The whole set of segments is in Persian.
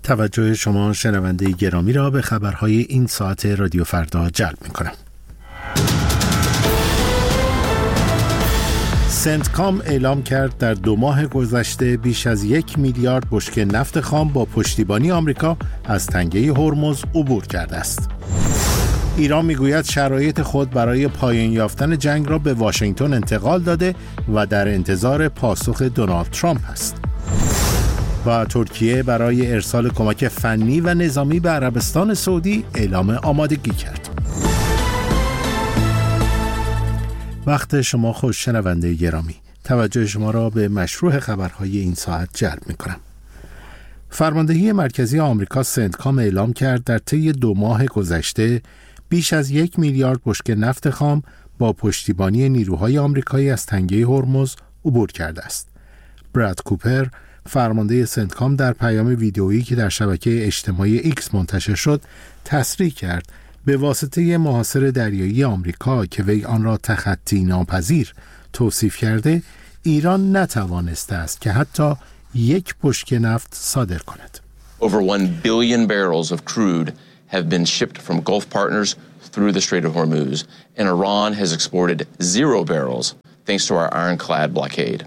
توجه شما شنونده گرامی را به خبرهای این ساعت رادیو فردا جلب می‌کنم. سنتکام اعلام کرد در 2 ماه گذشته بیش از 1 میلیارد بشکه نفت خام با پشتیبانی آمریکا از تنگه هرمز عبور کرده است. ایران میگوید شرایط خود برای پایان یافتن جنگ را به واشنگتن انتقال داده و در انتظار پاسخ دونالد ترامپ است. و ترکیه برای ارسال کمک فنی و نظامی به عربستان سعودی اعلام آمادگی کرد. وقت شما خوش شنونده گرامی، توجه شما را به مشروع خبرهای این ساعت جلب می‌کنم. فرماندهی مرکزی آمریکا سنتکام اعلام کرد در طی 2 ماه گذشته بیش از 1 میلیارد بشکه نفت خام با پشتیبانی نیروهای آمریکایی از تنگه هرمز عبور کرده است. براد کوپر، فرمانده سنتکام، در پیام ویدئویی که در شبکه اجتماعی ایکس منتشر شد تصریح کرد به واسطه محاصر دریایی آمریکا که وی آن را تخطی ناپذیر توصیف کرده، ایران نتوانسته است که حتی 1 بشکه نفت صادر کند. Over 1 billion barrels of crude have been shipped from Gulf partners through the Strait of Hormuz, and Iran has exported 0 barrels thanks to our ironclad blockade.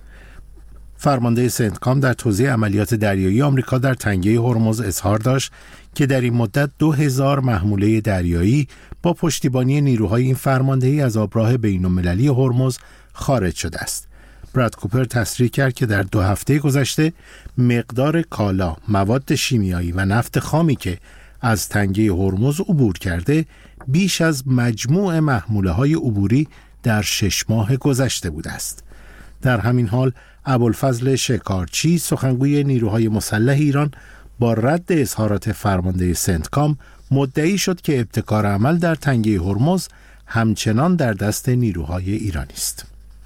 فرمانده سنتکام در توضیح عملیات دریایی آمریکا در تنگه هرمز اظهار داشت که در این مدت 2000 محموله دریایی با پشتیبانی نیروهای این فرماندهی از آبراه بین‌المللی هرمز خارج شده است. براد کوپر تصریح کرد که در 2 هفته گذشته مقدار کالا، مواد شیمیایی و نفت خامی که از تنگه هرمز عبور کرده بیش از مجموع محموله‌های عبوری در 6 ماه گذشته بوده است. در همین حال ابوالفضل شکارچی، سخنگوی نیروهای مسلح ایران، با رد اظهارات فرمانده سنتکام مدعی شد که ابتکار عمل در تنگه هرمز همچنان در دست نیروهای ایرانی است.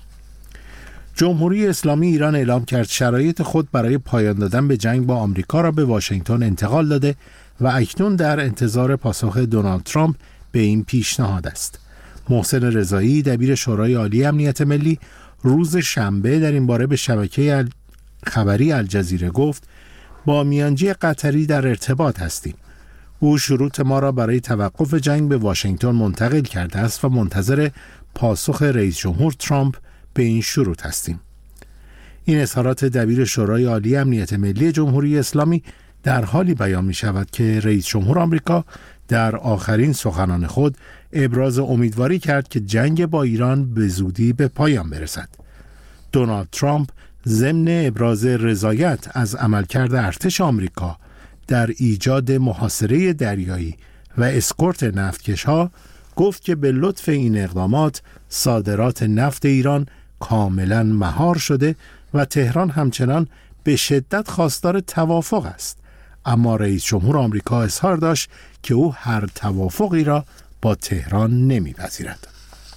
جمهوری اسلامی ایران اعلام کرد شرایط خود برای پایان دادن به جنگ با آمریکا را به واشنگتن انتقال داده و اکنون در انتظار پاسخ دونالد ترامپ به این پیشنهاد است. محسن رضایی، دبیر شورای عالی امنیت ملی، روز شنبه در این باره به شبکه خبری الجزیره گفت با میانجی قطری در ارتباط هستیم. او شروط ما را برای توقف جنگ به واشنگتن منتقل کرده است و منتظر پاسخ رئیس جمهور ترامپ به این شروط هستیم. این اظهارات دبیر شورای عالی امنیت ملی جمهوری اسلامی در حالی بیان می شود که رئیس جمهور آمریکا در آخرین سخنان خود ابراز امیدواری کرد که جنگ با ایران به زودی به پایان برسد. دونالد ترامپ ضمن ابراز رضایت از عملکرد ارتش آمریکا در ایجاد محاصره دریایی و اسکورت نفتکش‌ها گفت که به لطف این اقدامات صادرات نفت ایران کاملا مهار شده و تهران همچنان به شدت خواستار توافق است. اما رئیس جمهور آمریکا اظهار داشت که او هر توافقی را با تهران نمی‌پذیرد.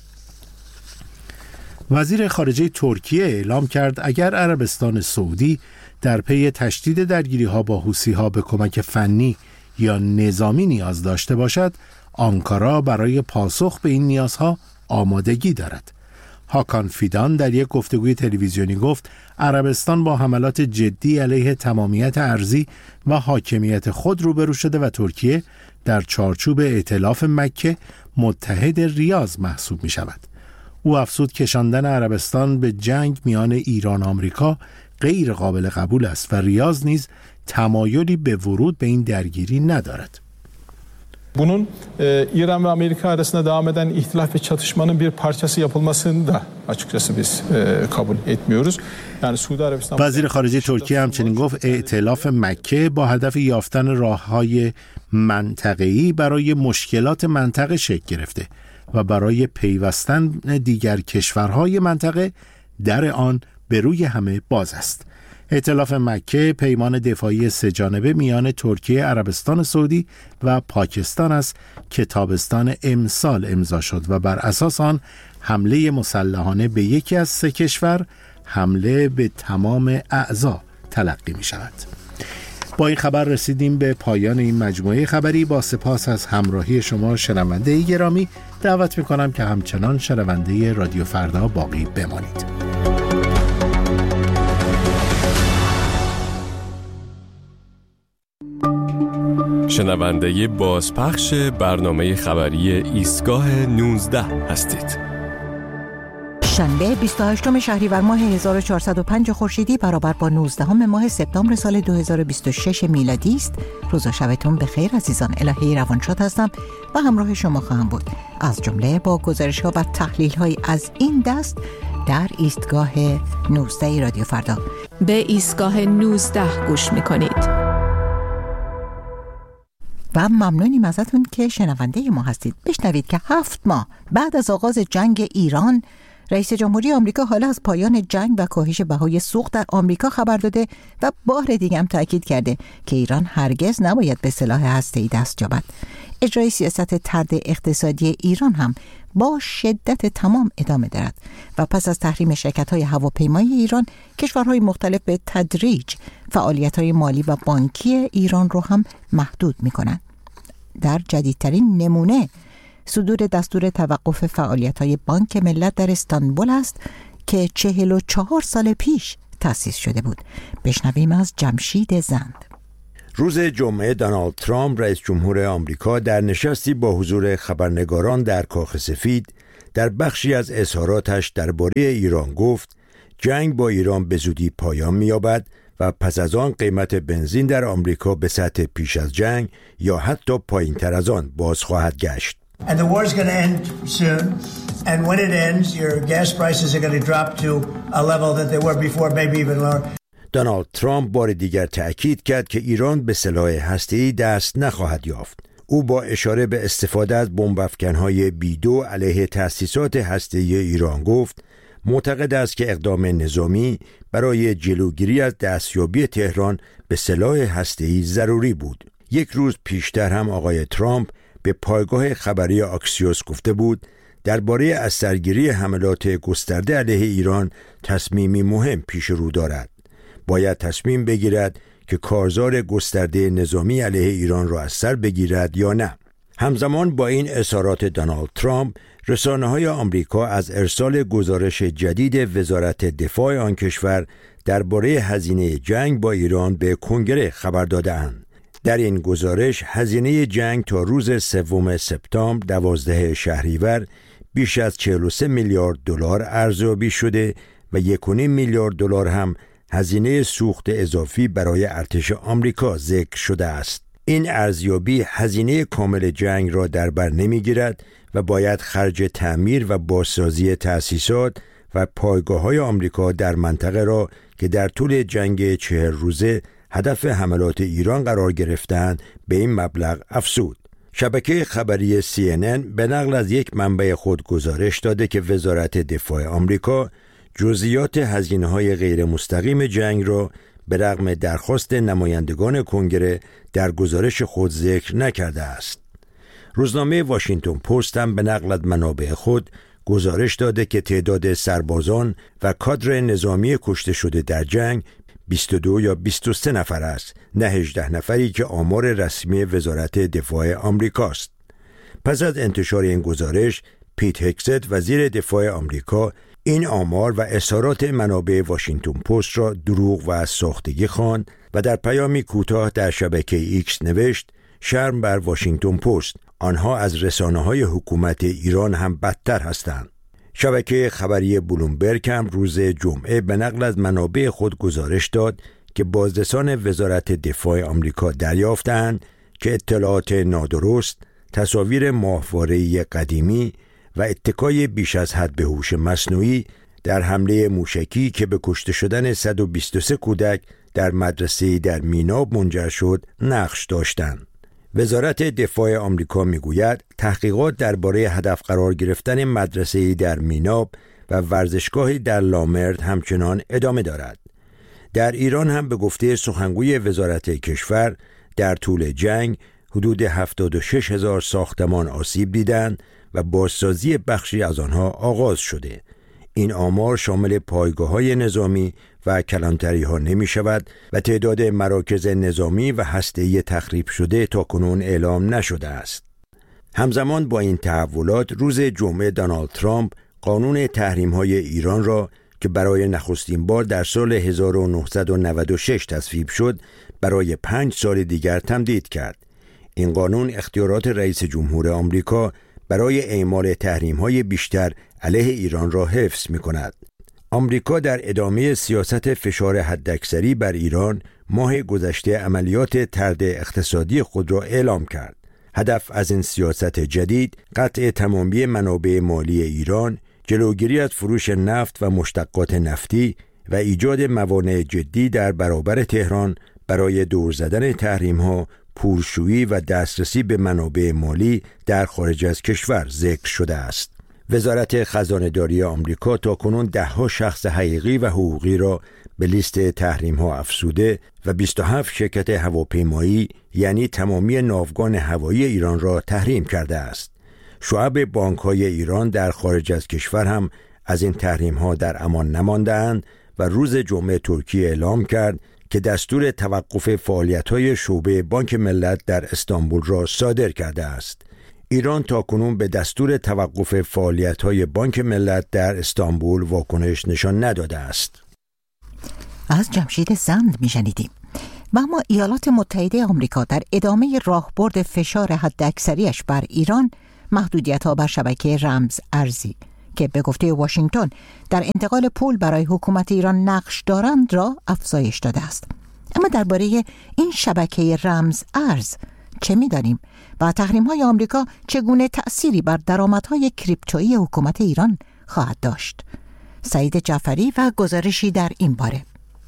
وزیر خارجه ترکیه اعلام کرد اگر عربستان سعودی در پی تشدید درگیری‌ها با حوثی‌ها به کمک فنی یا نظامی نیاز داشته باشد، آنکارا برای پاسخ به این نیازها آمادگی دارد. هاکان فیدان در یک گفتگوی تلویزیونی گفت عربستان با حملات جدی علیه تمامیت ارضی و حاکمیت خود روبرو شده و ترکیه در چارچوب ائتلاف مکه متحد ریاض محسوب می شود. او افزود کشاندن عربستان به جنگ میان ایران و آمریکا غیر قابل قبول است و ریاض نیز تمایلی به ورود به این درگیری ندارد. Bunun İran ve Amerika arasında devam eden ihtilaf ve çatışmanın bir parçası yapılmasını da açıkçası biz kabul etmiyoruz. Yani Suudi Arabistan وزیر خارجه ترکیه همچنین گفت ائتلاف مکه با هدف یافتن راه‌های منطقه‌ای برای مشکلات منطقه شکل گرفته و برای پیوستن دیگر کشورهای منطقه در آن به روی همه باز است. ائتلاف مکه پیمان دفاعی 3 جانبه میان ترکیه، عربستان سعودی و پاکستان است که تابستان امسال امضا شد و بر اساس آن حمله مسلحانه به یکی از 3 کشور حمله به تمام اعضا تلقی می شود. با این خبر رسیدیم به پایان این مجموعه خبری. با سپاس از همراهی شما شنونده گرامی، دعوت می کنم که همچنان شنونده رادیو فردا باقی بمانید. شنونده بازپخش برنامه خبری ایستگاه 19 هستید. شنبه 28 شهریور ماه 1405 خورشیدی برابر با 19 ماه سپتامبر سال 2026 میلادی است. روز و شبتون بخیر عزیزان. الهی روانشاد هستم و همراه شما خواهم بود، از جمله با گزارش‌ها و تحلیل‌های از این دست در ایستگاه 19 رادیو فردا. به ایستگاه 19 گوش می‌کنید. و ممنونیم ازتون که شنونده ما هستید. بشنوید که 7 ماه بعد از آغاز جنگ ایران، رئیس جمهوری آمریکا حالا از پایان جنگ و کاهش بهای سوخت در آمریکا خبر داده و بار دیگه هم تاکید کرده که ایران هرگز نباید به سلاح هسته‌ای دست یابد. اجرای سیاست طرد اقتصادی ایران هم با شدت تمام ادامه دارد و پس از تحریم شرکت‌های هواپیمایی ایران، کشورهای مختلف به تدریج فعالیت‌های مالی و بانکی ایران رو هم محدود می‌کنند. در جدیدترین نمونه صدور دستور توقف فعالیت‌های بانک ملت در استانبول است که 44 سال پیش تأسیس شده بود. بشنویم از جمشید زند. روز جمعه دونالد ترامپ رئیس جمهور آمریکا در نشستی با حضور خبرنگاران در کاخ سفید در بخشی از اظهاراتش درباره ایران گفت جنگ با ایران به زودی پایان می‌یابد و پس از آن قیمت بنزین در آمریکا به سطح پیش از جنگ یا حتی پایین‌تر از آن باز خواهد گشت. And the war is going to end soon. And when it ends, your gas prices are going to drop to a level that they were before, maybe even lower. دونالد ترامپ بار دیگر تأکید کرد که ایران به سلاح هسته‌ای دست نخواهد یافت. او با اشاره به استفاده از بمب‌افکن‌های B2 علیه تأسیسات هسته‌ای ایران گفت معتقد است که اقدام نظامی برای جلوگیری از دستیابی تهران به سلاح هسته‌ای ضروری بود. یک روز پیشتر هم آقای ترامپ به پایگاه خبری آکسیوس گفته بود درباره از سرگیری حملات گسترده علیه ایران تصمیمی مهم پیش رو دارد. باید تصمیم بگیرد که کارزار گسترده نظامی علیه ایران را از سر بگیرد یا نه. همزمان با این اظهارات دونالد ترامپ، رسانه‌های آمریکا از ارسال گزارش جدید وزارت دفاع آن کشور درباره هزینه جنگ با ایران به کنگره خبر داده‌اند. در این گزارش هزینه جنگ تا روز 3 سپتامبر 12 شهریور بیش از 43 میلیارد دلار ارزیابی شده و 1.5 میلیارد دلار هم هزینه سوخت اضافی برای ارتش آمریکا ذکر شده است. این ارزیابی هزینه کامل جنگ را در بر نمیگیرد و باید خرج تعمیر و بازسازی تأسیسات و پایگاه‌های آمریکا در منطقه را که در طول جنگ 40 روزه هدف حملات ایران قرار گرفتند به این مبلغ افزود. شبکه خبری CNN به نقل از یک منبع خود گزارش داده که وزارت دفاع آمریکا جزئیات هزینه‌های غیر مستقیم جنگ را به رغم درخواست نمایندگان کنگره در گزارش خود ذکر نکرده است. روزنامه واشنگتن پست هم به نقل از منابع خود گزارش داده که تعداد سربازان و کادر نظامی کشته شده در جنگ 22 یا 23 نفر است، نه 18 نفری که آمار رسمی وزارت دفاع آمریکاست. پس از انتشار این گزارش، پیت هگست وزیر دفاع آمریکا این آمار و اظهارات منابع واشنگتن پست را دروغ و ساختگی خواند و در پیامی کوتاه در شبکه ایکس نوشت شرم بر واشنگتن پست، آنها از رسانه‌های حکومت ایران هم بدتر هستند. شبکه خبری بلومبرگ هم روز جمعه به نقل از منابع خود گزارش داد که بازرسان وزارت دفاع آمریکا دریافتند که اطلاعات نادرست، تصاویر ماهواره‌ای قدیمی و اتکای بیش از حد به هوش مصنوعی در حمله موشکی که به کشته شدن 123 کودک در مدرسه‌ای در میناب منجر شد نقش داشتند. وزارت دفاع آمریکا میگوید تحقیقات درباره هدف قرار گرفتن مدرسه‌ای در میناب و ورزشگاهی در لامرد همچنان ادامه دارد. در ایران هم به گفته سخنگوی وزارت کشور در طول جنگ حدود 76,000 ساختمان آسیب دیدند و بازسازی بخشی از آنها آغاز شده. این آمار شامل پایگاه‌های نظامی و کلانتری‌ها نمی شود و تعداد مراکز نظامی و هسته‌ای تخریب شده تاکنون اعلام نشده است. همزمان با این تحولات روز جمعه دونالد ترامپ قانون تحریم‌های ایران را که برای نخستین بار در سال 1996 تصویب شد برای 5 سال دیگر تمدید کرد. این قانون اختیارات رئیس جمهور آمریکا برای اعمال تحریم‌های بیشتر علیه ایران را حفظ می‌کند. آمریکا در ادامه سیاست فشار حداکثری بر ایران ماه گذشته عملیات طرد اقتصادی خود را اعلام کرد. هدف از این سیاست جدید قطع تمامی منابع مالی ایران، جلوگیری از فروش نفت و مشتقات نفتی و ایجاد موانع جدی در برابر تهران برای دور زدن تحریم‌ها، پولشویی و دسترسی به منابع مالی در خارج از کشور ذکر شده است. وزارت خزانه‌داری آمریکا تاکنون 10 شخص حقیقی و حقوقی را به لیست تحریم‌ها افزوده و 27 شرکت هواپیمایی یعنی تمامی ناوگان هوایی ایران را تحریم کرده است. شعب بانک‌های ایران در خارج از کشور هم از این تحریم‌ها در امان نمانده‌اند و روز جمعه ترکیه اعلام کرد که دستور توقف فعالیت‌های شعبه بانک ملت در استانبول را صادر کرده است. ایران تاکنون به دستور توقف فعالیت‌های بانک ملت در استانبول واکنش نشان نداده است. از جمشید زند می‌شنیدیم. و اما ایالات متحده آمریکا در ادامه راهبرد فشار حداکثریش بر ایران، محدودیت‌ها بر شبکه رمز ارزی که به گفته واشنگتن در انتقال پول برای حکومت ایران نقش دارند را افزایش داده است. اما درباره این شبکه رمز ارز چه می‌دانیم و تحریم‌های آمریکا چگونه تأثیری بر درآمدهای کریپتویی حکومت ایران خواهد داشت؟ سعید جعفری و گزارشی در این باره.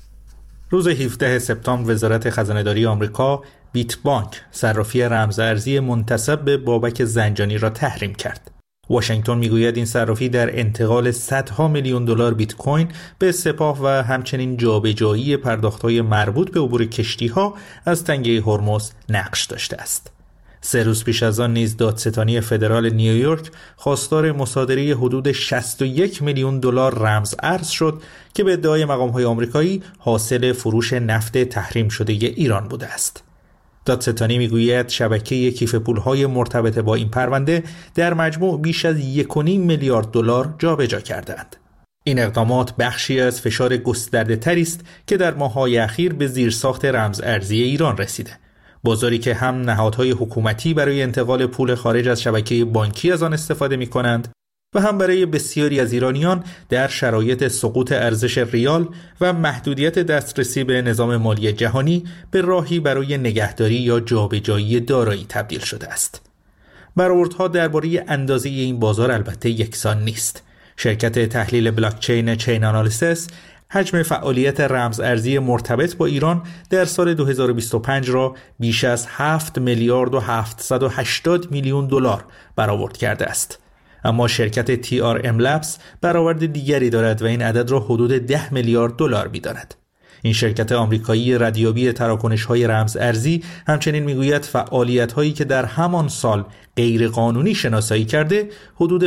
روز 17 سپتامبر وزارت خزانه‌داری آمریکا بیت بانک، صرافی رمز ارزی منتسب به بابک زنجانی را تحریم کرد. واشنگتن میگوید این صرافی در انتقال صدها میلیون دلار بیت کوین به سپاه و همچنین جابجایی پرداخت‌های مربوط به عبور کشتی‌ها از تنگه هرمز نقش داشته است. 3 روز پیش از آن نیز دادستانی فدرال نیویورک خواستار مصادره حدود 61 میلیون دلار رمز ارز شد که به ادعای مقام‌های آمریکایی حاصل فروش نفت تحریم شده ایران بوده است. دادستانی میگوید شبکه کیف پول‌های مرتبط با این پرونده در مجموع بیش از 1.5 میلیارد دلار جابجا کردند. این اقدامات بخشی از فشار گسترده‌تری است که در ماه‌های اخیر به زیرساخت رمز ارزی ایران رسیده. بازاری که هم نهادهای حکومتی برای انتقال پول خارج از شبکه بانکی از آن استفاده می‌کنند و هم برای بسیاری از ایرانیان در شرایط سقوط ارزش ریال و محدودیت دسترسی به نظام مالی جهانی به راهی برای نگهداری یا جابجایی دارایی تبدیل شده است. برآوردها درباره اندازه این بازار البته یکسان نیست. شرکت تحلیل بلاکچین چین آنالیسیس حجم فعالیت رمز ارزی مرتبط با ایران در سال 2025 را بیش از 7 میلیارد و 780 میلیون دلار برآورد کرده است. اما شرکت TRM Labs برآورد دیگری دارد و این عدد را حدود 10 میلیارد دلار می‌داند. این شرکت آمریکایی ردیابی تراکنش‌های رمز ارزی همچنین میگوید فعالیت‌هایی که در همان سال غیرقانونی شناسایی کرده حدود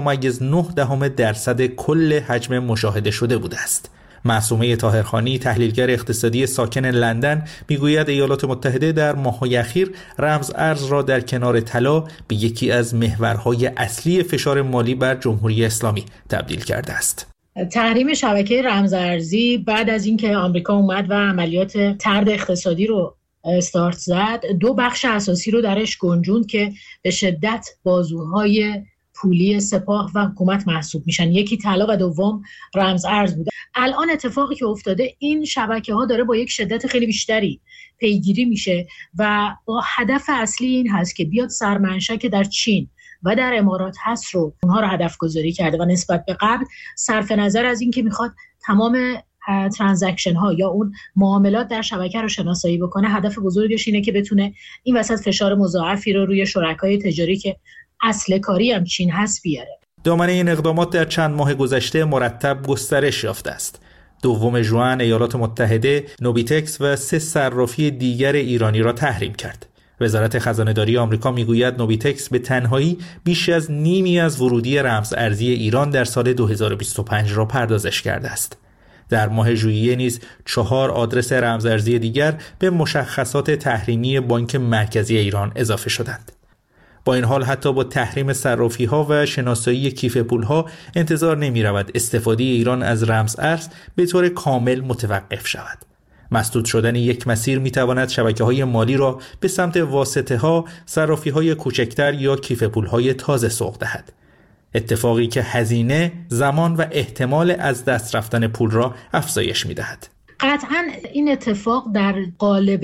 5.9% کل حجم مشاهده شده بوده است. معصومه طاهرخانی، تحلیلگر اقتصادی ساکن لندن، میگوید ایالات متحده در ماه‌های اخیر رمز ارز را در کنار طلا به یکی از محورهای اصلی فشار مالی بر جمهوری اسلامی تبدیل کرده است. تحریم شبکه رمز ارزی بعد از اینکه آمریکا اومد و عملیات طرد اقتصادی رو استارت زد، 2 بخش اساسی رو درش گنجوند که به شدت بازوهای پولی سپاه و حکومت محسوب میشن. یکی طلا و دوم رمز ارز بوده. الان اتفاقی که افتاده، این شبکه ها داره با یک شدت خیلی بیشتری پیگیری میشه و با هدف اصلی این هست که بیاد سرمنشأ که در چین و در امارات هست رو اونها رو هدف گذاری کرده و نسبت به قبل صرف نظر از این که میخواد تمام ترانزکشن ها یا اون معاملات در شبکه رو شناسایی بکنه، هدف بزرگش اینه که بتونه این وسط فشار مضاعفی رو روی شرکای تجاری که اصل کاری هم چین هست بیاره. دامنه این اقدامات در چند ماه گذشته مرتب گسترش یافته است. 2 ژوئن ایالات متحده نوبیتکس و 3 صرافی دیگر ایرانی را تحریم کرد. وزارت خزانه‌داری آمریکا میگوید نوبیتکس به تنهایی بیش از نیمی از ورودی رمز ارزی ایران در سال 2025 را پردازش کرده است. در ماه ژوئیه نیز 4 آدرس رمز ارزی دیگر به مشخصات تحریمی بانک مرکزی ایران اضافه شدند. با این حال حتی با تحریم صرافی‌ها و شناسایی کیف پول‌ها انتظار نمی‌رود استفاده ایران از رمز ارز به طور کامل متوقف شود. مسدود شدن یک مسیر میتواند شبکه‌های مالی را به سمت واسطه‌ها، صرافی‌های کوچکتر یا کیف پول‌های تازه سوق دهد. اتفاقی که هزینه، زمان و احتمال از دست رفتن پول را افزایش می‌دهد. قطعاً این اتفاق در قالب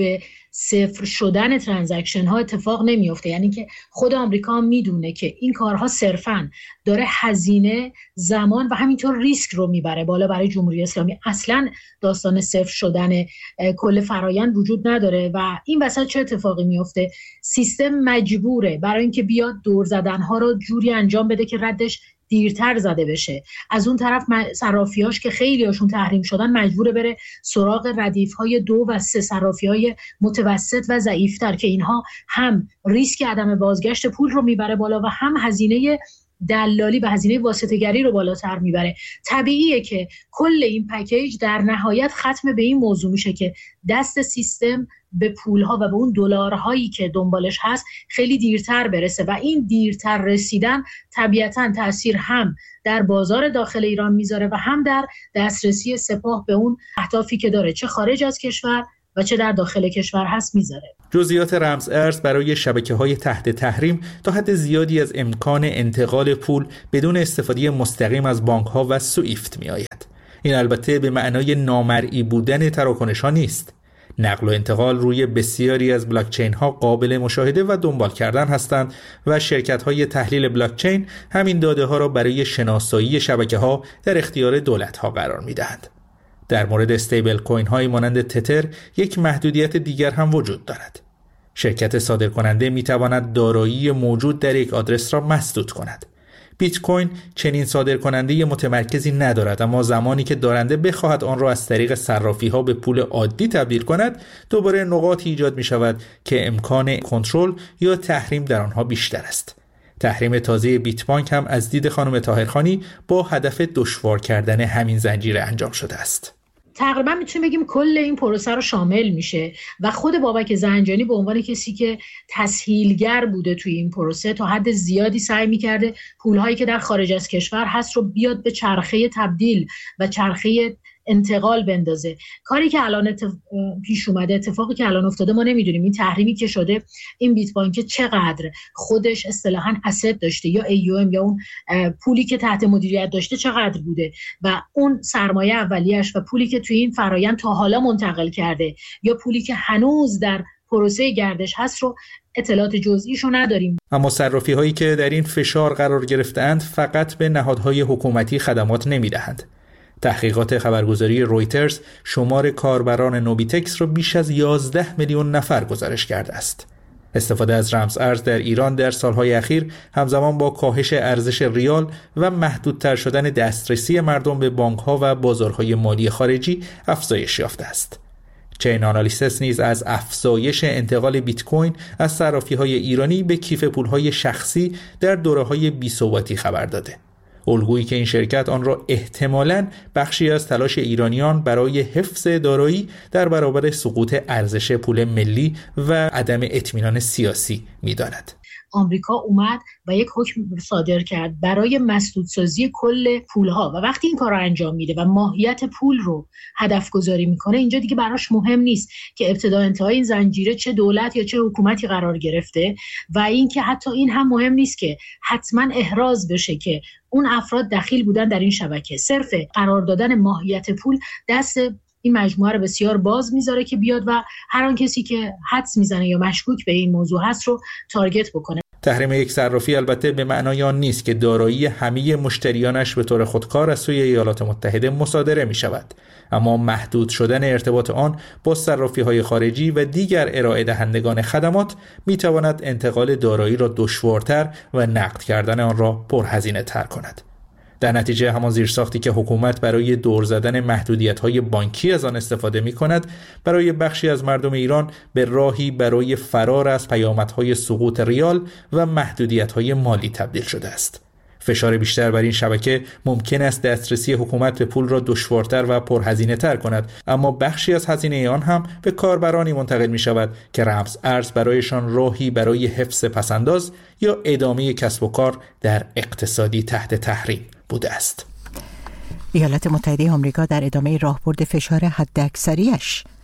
صفر شدن ترانزکشن ها اتفاق نمیفته. یعنی که خود آمریکا میدونه که این کارها صرفاً داره هزینه، زمان و همینطور ریسک رو میبره بالا برای جمهوری اسلامی. اصلاً داستان صفر شدن کل فرایند وجود نداره و این وسط چه اتفاقی میفته؟ سیستم مجبوره برای اینکه بیاد دور زدن ها رو جوری انجام بده که ردش دیرتر زده بشه. از اون طرف صرافیاش که خیلی هاشون تحریم شدن مجبوره بره سراغ ردیف‌های 2 و 3 صرافی‌های متوسط و ضعیف‌تر که اینها هم ریسک عدم بازگشت پول رو میبره بالا و هم هزینه دلالی و هزینه واسطه‌گری رو بالاتر میبره. طبیعیه که کل این پکیج در نهایت ختم به این موضوع میشه که دست سیستم به پولها و به اون دلارهایی که دنبالش هست خیلی دیرتر برسه و این دیرتر رسیدن طبیعتاً تأثیر هم در بازار داخل ایران میذاره و هم در دسترسی سپاه به اون اهدافی که داره، چه خارج از کشور و چه در داخل کشور هست میذاره. جزئیات رمز ارز برای شبکه‌های تحت تحریم تا حد زیادی از امکان انتقال پول بدون استفاده مستقیم از بانک‌ها و سوئیفت میآید. این البته به معنای نامرئی بودن تراکنش‌ها نیست. نقل و انتقال روی بسیاری از بلاکچین ها قابل مشاهده و دنبال کردن هستند و شرکت های تحلیل بلاکچین همین داده ها را برای شناسایی شبکه ها در اختیار دولت ها قرار می دهند. در مورد استیبل کوین های مانند تتر یک محدودیت دیگر هم وجود دارد. شرکت صادرکننده می تواند دارایی موجود در یک آدرس را مسدود کند. بیت کوین چنین صادرکننده متمرکزی ندارد، اما زمانی که دارنده بخواهد آن را از طریق صرافی‌ها به پول عادی تبدیل کند، دوباره نقاطی ایجاد می شود که امکان کنترل یا تحریم در آنها بیشتر است. تحریم تازه بیت بانک هم از دید خانم طاهرخانی با هدف دشوار کردن همین زنجیره انجام شده است. تقریبا میتونیم بگیم کل این پروسه رو شامل میشه و خود بابک زنجانی به عنوان کسی که تسهیلگر بوده توی این پروسه تا حد زیادی سعی میکرده پولهایی که در خارج از کشور هست رو بیاد به چرخه تبدیل و چرخه انتقال بندازه. کاری که الان پیش اومده، اتفاقی که الان افتاده، ما نمیدونیم این تحریمی که شده این بیت بانک چقدر خودش اصطلاحاً اسید داشته یا AUM یا اون پولی که تحت مدیریت داشته چقدر بوده و اون سرمایه اولیه‌اش و پولی که توی این فرایند تا حالا منتقل کرده یا پولی که هنوز در پروسه گردش هست رو اطلاعات جزئیشو نداریم. اما صرافی هایی که در این فشار قرار گرفتند فقط به نهادهای حکومتی خدمات نمیدهند. تحقیقات خبرگزاری رویترز شمار کاربران نوبیتکس را بیش از 11 میلیون نفر گزارش کرده است. استفاده از رمز ارز در ایران در سالهای اخیر همزمان با کاهش ارزش ریال و محدودتر شدن دسترسی مردم به بانک‌ها و بازارهای مالی خارجی افزایش یافته است. چین آنالیسیس نیز از افزایش انتقال بیت کوین از صرافی‌های ایرانی به کیف پول‌های شخصی در دوره‌های بی‌ثباتی خبر داده. الگویی که این شرکت آن را احتمالاً بخشی از تلاش ایرانیان برای حفظ دارایی در برابر سقوط ارزش پول ملی و عدم اطمینان سیاسی می‌داند. آمریکا اومد و یک حکم صادر کرد برای مسدودسازی کل پولها و وقتی این کار رو انجام میده و ماهیت پول رو هدف گذاری میکنه، اینجا دیگه براش مهم نیست که ابتدا انتهای این زنجیره چه دولت یا چه حکومتی قرار گرفته و این که حتی این هم مهم نیست که حتما احراز بشه که اون افراد دخیل بودن در این شبکه. صرف قرار دادن ماهیت پول دست این مجموعه رو بسیار باز میذاره که بیاد و هر آن کسی که حدس میزنه یا مشکوک به این موضوع هست رو تارگت بکنه. تحریم یک صرافی البته به معنای آن نیست که دارایی همه مشتریانش به طور خودکار از سوی ایالات متحده مصادره می شود، اما محدود شدن ارتباط آن با صرافی‌های خارجی و دیگر ارائه دهندگان خدمات می تواند انتقال دارایی را دشوارتر و نقد کردن آن را پرهزینه تر کند. در نتیجه همان زیرساختی که حکومت برای دور زدن محدودیت‌های بانکی از آن استفاده می‌کند، برای بخشی از مردم ایران به راهی برای فرار از پیامدهای سقوط ریال و محدودیت‌های مالی تبدیل شده است. فشار بیشتر بر این شبکه ممکن است دسترسی حکومت به پول را دشوارتر و پرهزینه‌تر کند، اما بخشی از هزینه آن هم به کاربرانی منتقل می‌شود که رمز ارز برایشان راهی برای حفظ پسنداز یا ادامه کسب و کار در اقتصادی تحت تحریم بوده است. ایالات متحده آمریکا در ادامه راهبرد فشار حداکثریش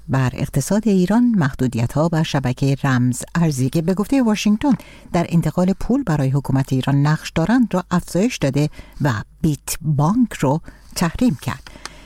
بر اقتصاد ایران محدودیت‌ها بر شبکه رمز ارزی که به گفته واشنگتن در انتقال پول برای حکومت ایران نقش دارند را افزایش داده و بیت بانک رو تحریم کرد.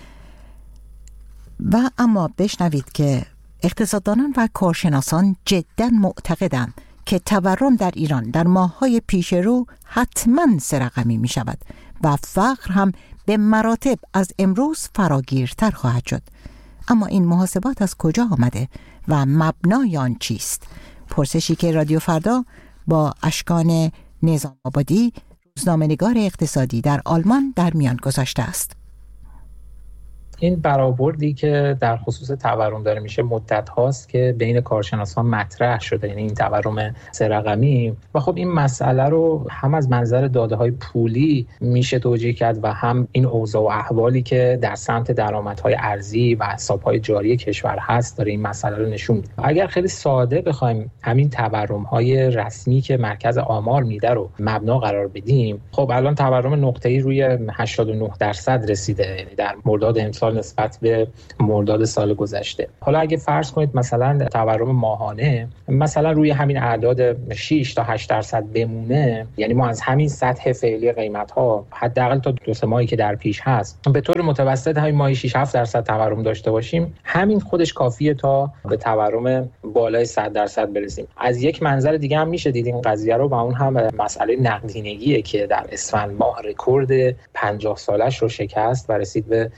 و اما بشنوید که اقتصاددانان و کارشناسان جداً معتقدند که تورم در ایران در ماه‌های پیش رو حتماً 3 رقمی می شود و فقر هم به مراتب از امروز فراگیرتر خواهد شد. اما این محاسبات از کجا آمده و مبنای آن چیست؟ پرسشی که رادیو فردا با اشکان نظام آبادی، روزنامه‌نگار اقتصادی در آلمان در میان گذاشته است. این برآوردی که در خصوص تورم داره میشه مدت هاست که بین کارشناسان مطرح شده، یعنی این تورم 3 رقمی، و خب این مسئله رو هم از منظر داده‌های پولی میشه توجیه کرد و هم این اوضاع و احوالی که در سمت درآمدهای ارزی و حساب‌های جاری کشور هست داره این مسئله رو نشون میده. اگر خیلی ساده بخوایم همین تورم‌های رسمی که مرکز آمار میده رو مبنا قرار بدیم، خب الان تورم نقطه‌ای روی 89% رسیده، یعنی در مرداد امسال نسبت به مرداد سال گذشته. حالا اگه فرض کنید مثلا تورم ماهانه مثلا روی همین اعداد 6 تا 8% بمونه، یعنی ما از همین سطح فعلی قیمت‌ها حداقل تا 2-3 ماهی که در پیش هست به طور متوسط همین ماهی 6-7% تورم داشته باشیم، همین خودش کافیه تا به تورم بالای 100% برسیم. از یک منظر دیگه هم میشه دید این قضیه رو، و اون هم مسئله نقدینگیه که در اسفند ماه رکورد 50 سالش رو شکست و رسید به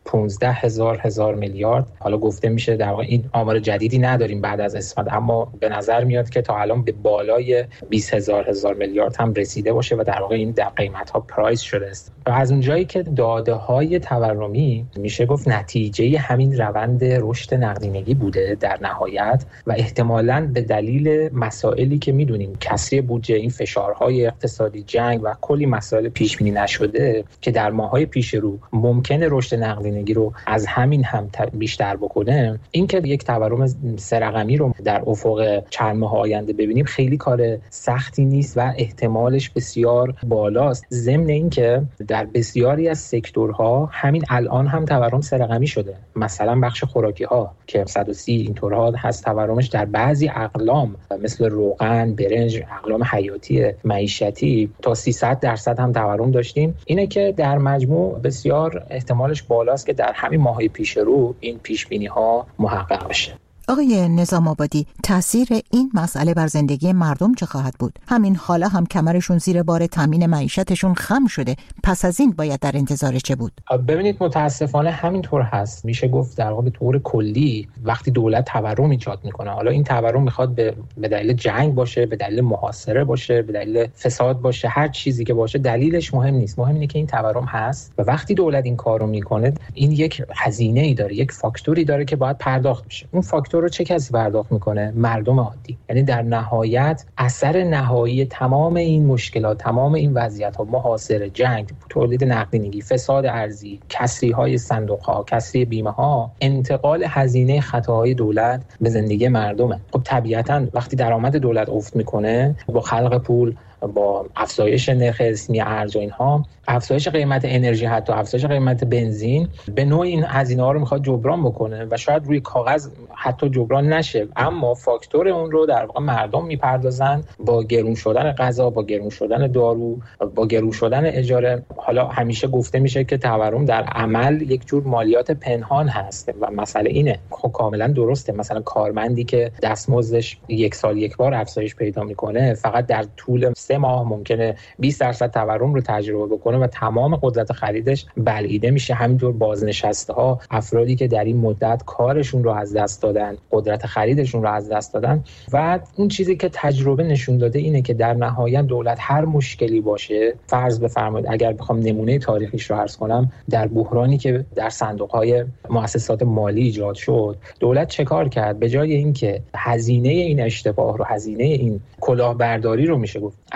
15,000 میلیارد. حالا گفته میشه در واقع این آمار جدیدی نداریم بعد از اسفند، اما به نظر میاد که تا الان به بالای 20,000 میلیارد هم رسیده باشه و در واقع این در قیمت‌ها پرایس شده است. و از اونجایی که داده‌های تورمی میشه گفت نتیجه همین روند رشد نقدینگی بوده در نهایت، و احتمالاً به دلیل مسائلی که میدونیم، کسری بودجه، این فشارهای اقتصادی، جنگ و کلی مسائل پیش بینی نشده که در ماه‌های پیش رو ممکنه رشد نقدینگی رو از همین هم بیشتر بکنه، این که یک تورم 3 رقمی رو در افق چند ماه آینده ببینیم خیلی کار سختی نیست و احتمالش بسیار بالاست. ضمن این که در بسیاری از سکتورها همین الان هم تورم 3 رقمی شده، مثلا بخش خوراکی ها که 130 اینطورها هست تورمش، در بعضی اقلام مثل روغن، برنج، اقلام حیاتی معیشتی تا 300% هم تورم داشتیم. اینه که در مجموع بسیار احتمالش بالاست که در همین ماه‌های پیش رو این پیش بینی ها محقق بشه. آقای نظام آبادی، تأثیر این مسئله بر زندگی مردم چه خواهد بود؟ همین حالا هم کمرشون زیر بار تامین معیشتشون خم شده، پس از این باید در انتظار چه بود؟ ببینید متاسفانه همینطور هست. میشه گفت در واقع به طور کلی وقتی دولت تورم ایجاد میکنه، حالا این تورم میخواد به دلیل جنگ باشه، به دلیل محاصره باشه، به دلیل فساد باشه، هر چیزی که باشه، دلیلش مهم نیست، مهم اینه که این تورم هست و وقتی دولت این کارو میکنه این یک هزینه‌ای داره، یک فاکتوری داره که باید پرداخت بشه. اون فاکتور رو چه کسی پرداخت میکنه؟ مردم عادی. یعنی در نهایت اثر نهایی تمام این مشکلات، تمام این وضعیت‌ها، محاصره، جنگ، تولید نقدینگی، فساد ارزی، کسری‌های صندوق‌ها، کسری بیمه‌ها، انتقال هزینه خطاهای دولت به زندگی مردمه. خب طبیعتاً وقتی درآمد دولت افت میکنه با خلق پول، با افزایش نرخ اسمی ارز و اینها، افزایش قیمت انرژی، حتی افزایش قیمت بنزین، به نوع این هزینه ها رو میخواد جبران بکنه و شاید روی کاغذ حتی جبران نشه، اما فاکتور اون رو در واقع مردم میپردازن با گرون شدن غذا، با گرون شدن دارو، با گرون شدن اجاره. حالا همیشه گفته میشه که تورم در عمل یک جور مالیات پنهان هست و مسئله اینه. خب کاملا درسته، مثلا کارمندی که دستمزدش 1 سال یک بار افزایش پیدا میکنه فقط در طول 3 ماه ممکنه 20% تورم رو تجربه بکنه و تمام قدرت خریدش بلعیده میشه. همینطور بازنشسته ها، افرادی که در این مدت کارشون رو از دست دادن، قدرت خریدشون رو از دست دادن. و اون چیزی که تجربه نشون داده اینه که در نهایت دولت هر مشکلی باشه، فرض بفرمایید اگر بخوام نمونه تاریخیش رو عرض کنم، در بحرانی که در صندوق‌های مؤسسات مالی ایجاد شد، دولت چه کار کرد؟ به جای اینکه هزینه این اشتباه رو، هزینه این کلاهبرداری رو میشه گفت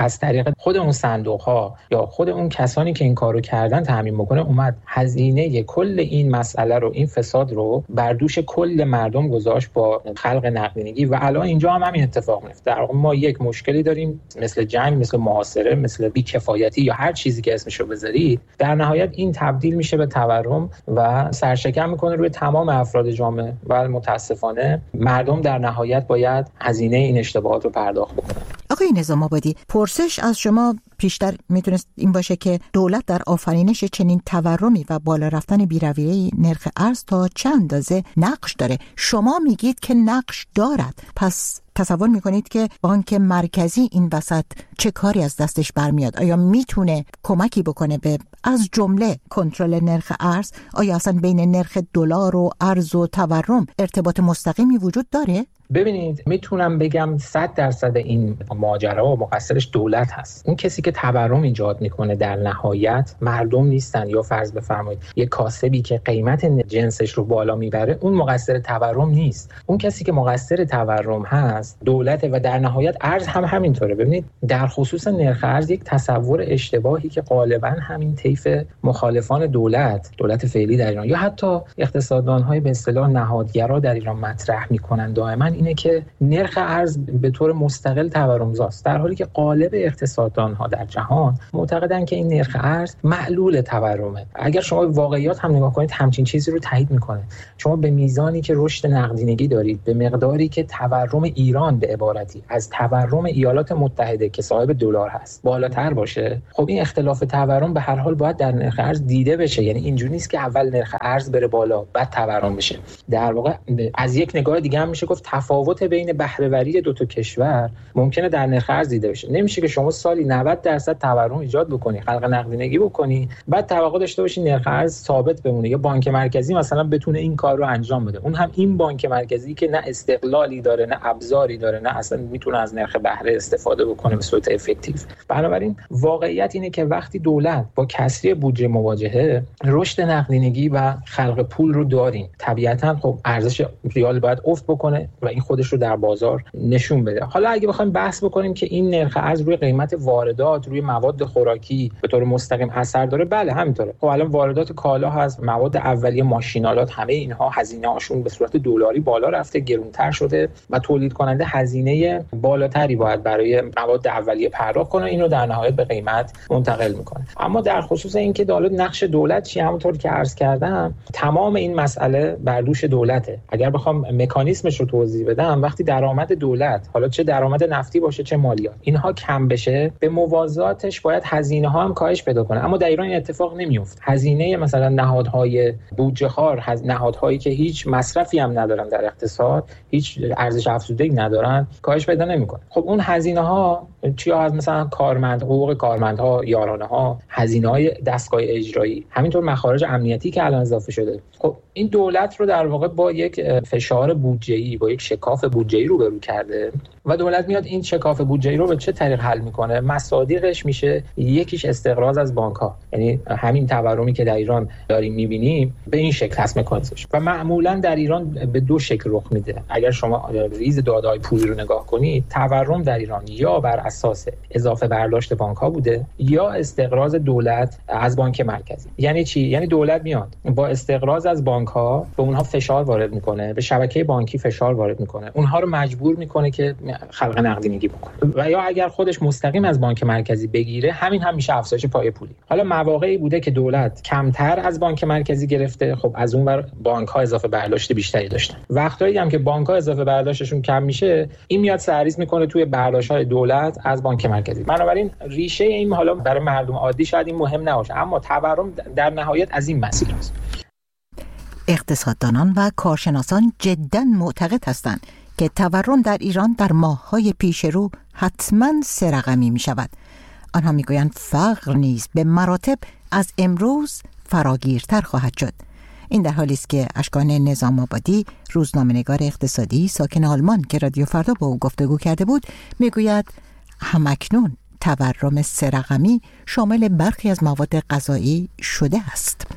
از طریق خود اون صندوق‌ها یا خود اون کسانی که این کارو کردن تامین بکنه، اومد هزینه کل این مسئله رو، این فساد رو بر دوش کل مردم گذاشت با خلق نقدینگی. و الان اینجا هم همین اتفاق میفته. در واقع ما یک مشکلی داریم مثل جنگ، مثل محاصره، مثل بی‌کفایتی یا هر چیزی که اسمش رو بذاری، در نهایت این تبدیل میشه به تورم و سرشکن میکنه روی تمام افراد جامعه و متاسفانه مردم در نهایت باید هزینه این اشتباهات رو پرداخت بکنن. آقای نظام آبادی، پرسش از شما پیشتر میتونست این باشه که دولت در آفرینش چنین تورمی و بالا رفتن بی‌رویه نرخ ارز تا چه اندازه نقش داره. شما میگید که نقش دارد، پس تصور میکنید که بانک مرکزی این وسط چه کاری از دستش برمیاد؟ آیا میتونه کمکی بکنه به از جمله کنترل نرخ ارز؟ آیا اصلا بین نرخ دلار و ارز و تورم ارتباط مستقیمی وجود داره؟ ببینید، میتونم بگم 100% این ماجرا و مقصرش دولت هست. اون کسی که تورم ایجاد میکنه در نهایت مردم نیستن. یا فرض بفرمایید یک کاسبی که قیمت جنسش رو بالا میبره، اون مقصر تورم نیست. اون کسی که مقصر تورم هست دولته و در نهایت ارز هم همینطوره. ببینید، در خصوص نرخ ارز یک تصور اشتباهی که غالبا همین طیف مخالفان دولت فعلی در ایران یا حتی اقتصاددان‌های به اصطلاح نهادگرا در ایران مطرح میکنن دائما اینه که نرخ ارز به طور مستقل تورمزاست، در حالی که غالب اقتصاددان‌ها در جهان معتقدن که این نرخ ارز معلول تورمه. اگر شما به واقعیات هم نگاه کنید، همچین چیزی رو تایید میکنه. شما به میزانی که رشد نقدینگی دارید، به مقداری که تورم ایران به عبارتی از تورم ایالات متحده که صاحب دلار هست بالاتر باشه، خب این اختلاف تورم به هر حال باید در نرخ ارز دیده بشه. یعنی اینجوری نیست که اول نرخ ارز بره بالا بعد تورم بشه. در واقع از یک نگاه دیگه هم میشه گفت تفاوت بین بهره‌وری دو تا کشور ممکنه در نرخ ارز دیده بشه. نمیشه که شما سالی 90% تورم ایجاد بکنی، خلق نقدینگی بکنی، بعد توقع داشته باشی نرخ ارز ثابت بمونه یا بانک مرکزی مثلا بتونه این کار رو انجام بده. اون هم این بانک مرکزی که نه استقلالی داره، نه ابزاری داره، نه اصلا میتونه از نرخ بهره استفاده بکنه به صورت افکتیو. بنابراین واقعیت اینه که وقتی دولت با کسری بودجه مواجهه، رشد نقدینگی و خلق پول رو داریم، طبیعتاً خب ارزش ریال باید افت بکنه و این خودش رو در بازار نشون بده. حالا اگه بخوایم بحث بکنیم که این نرخ ارز روی قیمت واردات، روی مواد خوراکی به طور مستقیم اثر داره، بله همینطوره. خب الان واردات کالا هست، مواد اولیه، ماشینالات، همه اینها هزینه هاشون به صورت دلاری بالا رفته، گرونتر شده و تولید کننده هزینه بالاتری باید برای مواد اولیه پرداخت کنه، اینو در نهایت به قیمت منتقل میکنه. اما در خصوص اینکه نقش دولت چی، همونطور که عرض کردم تمام این مسئله بر دوش دولته. اگر بخوام مکانیزمش رو توضیح بدم، وقتی درآمد دولت، حالا چه درآمد نفتی باشه چه مالیات، اینها کم بشه، به موازاتش باید هزینه ها هم کاهش پیدا کنه. اما در ایران این اتفاق نمیفته. هزینه مثلا نهادهای بودجه خوار، نهادهایی که هیچ مصرفی هم ندارن در اقتصاد، هیچ ارزش افزوده‌ای ندارن، کاهش پیدا نمیکنه. خب اون هزینه ها چیا هست؟ مثلا حقوق کارمندها، یارانه ها، هزینه‌های دستگاه اجرایی، همینطور مخارج امنیتی که الان اضافه شده. خب این دولت رو در واقع با یک فشار بودجه‌ای، با یک شکاف بودجه‌ای روبرو کرده و دولت میاد این شکاف بودجه‌ای رو به چه طریق حل میکنه؟ مصادیقش میشه یکیش استقراض از بانک‌ها. یعنی همین تورمی که در ایران داریم می‌بینیم به این شکل هست مکانیزمش و معمولاً در ایران به دو شکل رخ میده. اگر شما ریز داده‌های پولی رو نگاه کنید، تورم در ایران یا بر اساس اضافه برداشت بانک‌ها بوده یا استقراض دولت از بانک مرکزی. یعنی چی؟ یعنی دولت میاد با استقراض از بانک‌ها به اونها فشار وارد میکنه، به شبکه بانکی فشار وارد میکنه، اونها رو مجبور میکنه که خلق نقدینگی بکنه و یا اگر خودش مستقیم از بانک مرکزی بگیره، همین هم میشه افزایش پایه پولی. حالا مواقعی بوده که دولت کمتر از بانک مرکزی گرفته، خب از اون ور بانک‌ها اضافه برداشت بیشتری داشتن. وقتایی هم که بانک‌ها اضافه برداشتشون کم میشه، این میاد سرریز میکنه توی برداشت‌های دولت از بانک مرکزی. بنابراین ریشه این حالا برای مردم عادی شاید این مهم نباشه، اما تورم در نهایت از این مسیر است. اقتصاددانان و کارشناسان جداً معتقد هستند که تورم در ایران در ماه‌های پیش رو حتماً 3 رقمی می شود. آنها می گویند فقر نیز به مراتب از امروز فراگیرتر خواهد شد. این در حالی است که اشکان نظام آبادی، روزنامه‌نگار اقتصادی ساکن آلمان که رادیو فردا با او گفتگو کرده بود، می گوید همکنون تورم 3 رقمی شامل برخی از مواد غذایی شده است.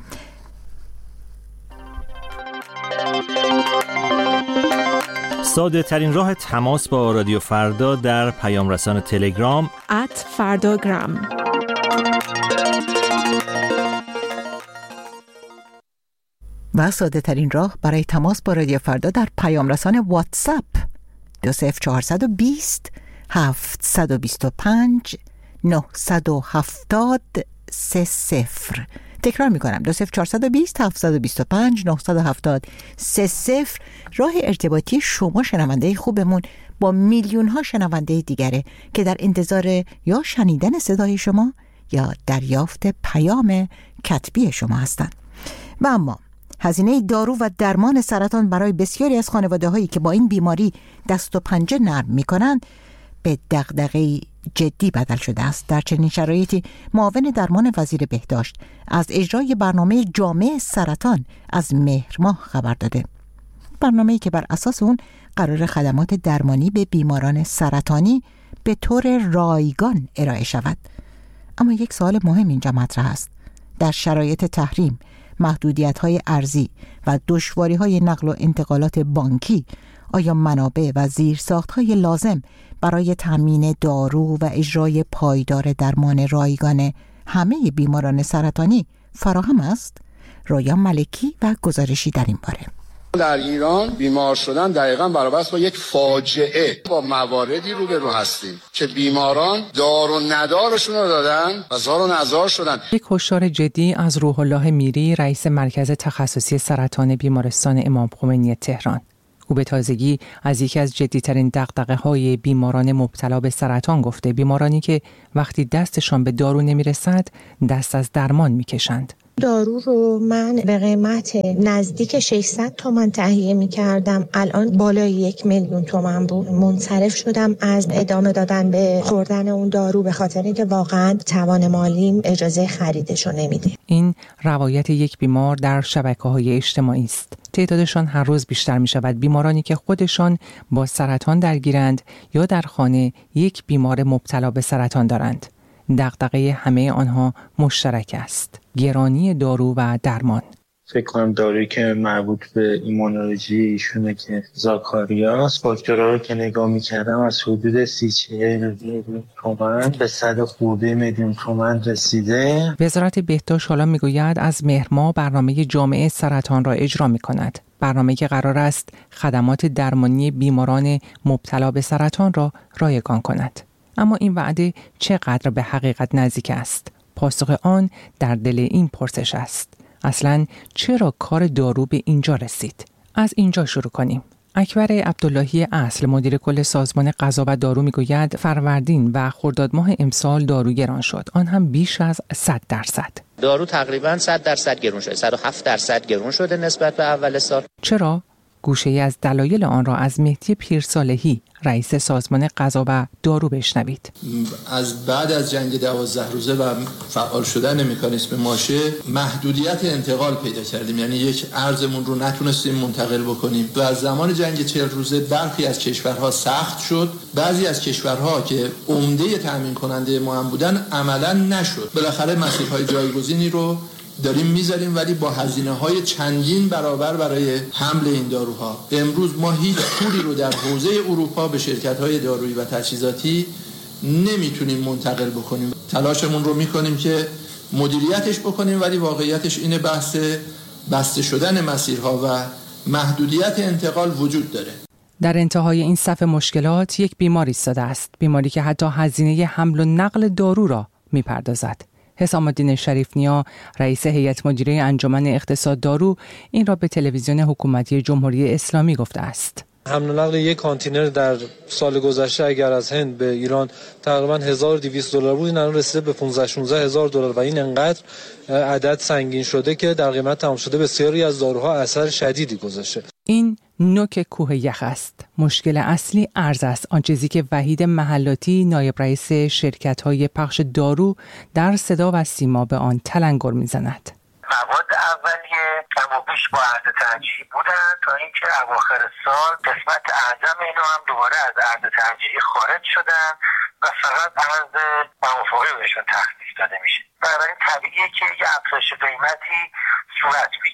ساده ترین راه تماس با رادیو فردا در پیام رسان تلگرام @فرdagram. و ساده ترین راه برای تماس با رادیو فردا در پیام رسان واتساپ 20420 725 970 30. تکرار میکنم 20420 725 970 30. راه ارتباطی شما شنونده خوبمون با میلیون ها شنونده دیگره که در انتظار یا شنیدن صدای شما یا دریافت پیام کتبی شما هستند. و اما هزینه دارو و درمان سرطان برای بسیاری از خانواده هایی که با این بیماری دست و پنجه نرم میکنند به دغدغه جدی بدل شده است. در چنین شرایطی معاون درمان وزیر بهداشت از اجرای برنامه جامع سرطان از مهر ماه خبر داده. برنامه‌ای که بر اساس اون قرار خدمات درمانی به بیماران سرطانی به طور رایگان ارائه شود. اما یک سوال مهم اینجا مطرح است. در شرایط تحریم، محدودیت‌های ارزی و دشواری‌های نقل و انتقالات بانکی، آیا منابع و زیرساخت‌های لازم برای تامین دارو و اجرای پایدار درمان رایگان همه بیماران سرطانی فراهم است؟ رویا ملکی و گزارشی در این باره. در ایران بیمار شدن دقیقاً برابر است با یک فاجعه. با مواردی روبرو هستیم که بیماران دار و ندارشون رو دادن و زار و نزار شدن. یک هشدار جدی از روح الله میری، رئیس مرکز تخصصی سرطان بیمارستان امام خمینی تهران. او به تازگی از یکی از جدی‌ترین دغدغه‌های بیماران مبتلا به سرطان گفته، بیمارانی که وقتی دستشان به دارو نمی‌رسد دست از درمان می‌کشند. دارو رو من به قیمت نزدیک 600 تومان تهیه می کردم، الان بالای 1,000,000 تومان بود. منصرف شدم از ادامه دادن به خوردن اون دارو به خاطر اینکه واقعا توان مالیم اجازه خریدش رو نمیده. این روایت یک بیمار در شبکه‌های اجتماعی است. تعدادشان هر روز بیشتر می شود. بیمارانی که خودشان با سرطان درگیرند یا در خانه یک بیمار مبتلا به سرطان دارند. دغدغه همه آنها مشترک است: گرانی دارو و درمان. فکر کنم دارویی که مربوط به ایمونولوژی ایشونه که زاکاریاس، فاکتورها رو که نگاه می‌کردم از حدود 30-40 تومان به 100 خورده میلیون تومان رسیده. وزارت بهداشت حالا میگوید از مهر ماه برنامه جامع سرطان را اجرا می‌کند. برنامه‌ای که قرار است خدمات درمانی بیماران مبتلا به سرطان را رایگان کند. اما این وعده چقدر به حقیقت نزدیک است؟ پاسخ آن در دل این پرسش است. اصلاً چرا کار دارو به اینجا رسید؟ از اینجا شروع کنیم. اکبر عبداللهی اصل، مدیر کل سازمان غذا و دارو میگوید فروردین و خرداد ماه امسال دارو گران شد، آن هم بیش از 100%. دارو تقریباً 100% گران شده، 107% گران شده نسبت به اول سال. چرا؟ گوشه‌ای از دلایل آن را از مهدی پیرصالحی، رئیس سازمان غذا و دارو بشنوید. از بعد از جنگ 12 روزه و فعال شدن مکانیزم ماشه محدودیت انتقال پیدا کردیم، یعنی یک ارزمون رو نتونستیم منتقل بکنیم و از زمان جنگ 40 روزه برخی از کشورها سخت شد، بعضی از کشورها که عمده تامین کننده ما هم بودن عملا نشد. بالاخره مسیرهای جایگزینی رو داریم میذاریم ولی با هزینه‌های چندین برابر برای حمل این داروها. امروز ما هیچ پولی رو در حوزه اروپا به شرکت‌های دارویی و تجهیزاتی نمیتونیم منتقل بکنیم. تلاشمون رو میکنیم که مدیریتش بکنیم ولی واقعیتش اینه، بحث بسته شدن مسیرها و محدودیت انتقال وجود داره. در انتهای این صف مشکلات یک بیمار ایستاده است، بیماری که حتی هزینه حمل و نقل دارو را میپردازد. حسام الدین شریف‌نیا، رئیس هیئت مدیره انجمن اقتصاد دارو، این را به تلویزیون حکومتی جمهوری اسلامی گفته است. حمل و نقل یک کانتینر در سال گذشته اگر از هند به ایران تقریبا $1200 بود، این الان رسیده به $15,000-16,000 و این انقدر عدد سنگین شده که در قیمت تمام شده بسیاری از داروها اثر شدیدی گذاشته. این نوک کوه یخ است. مشکل اصلی ارز است، آن چیزی که وحید محلاتی، نایب رئیس شرکت‌های پخش دارو، در صدا و سیما به آن تلنگر می‌زند. مواد اولیه کم و بیش با عرض ترجیحی بودن تا اینکه اواخر سال قسمت اعظم اینا هم دوباره از عرض ترجیحی خارج شدن و فقط عرض موافقه بهشون تخصیص داده میشه. بنابراین طبیعیه که یه افزایش قیمتی صورت بگیره.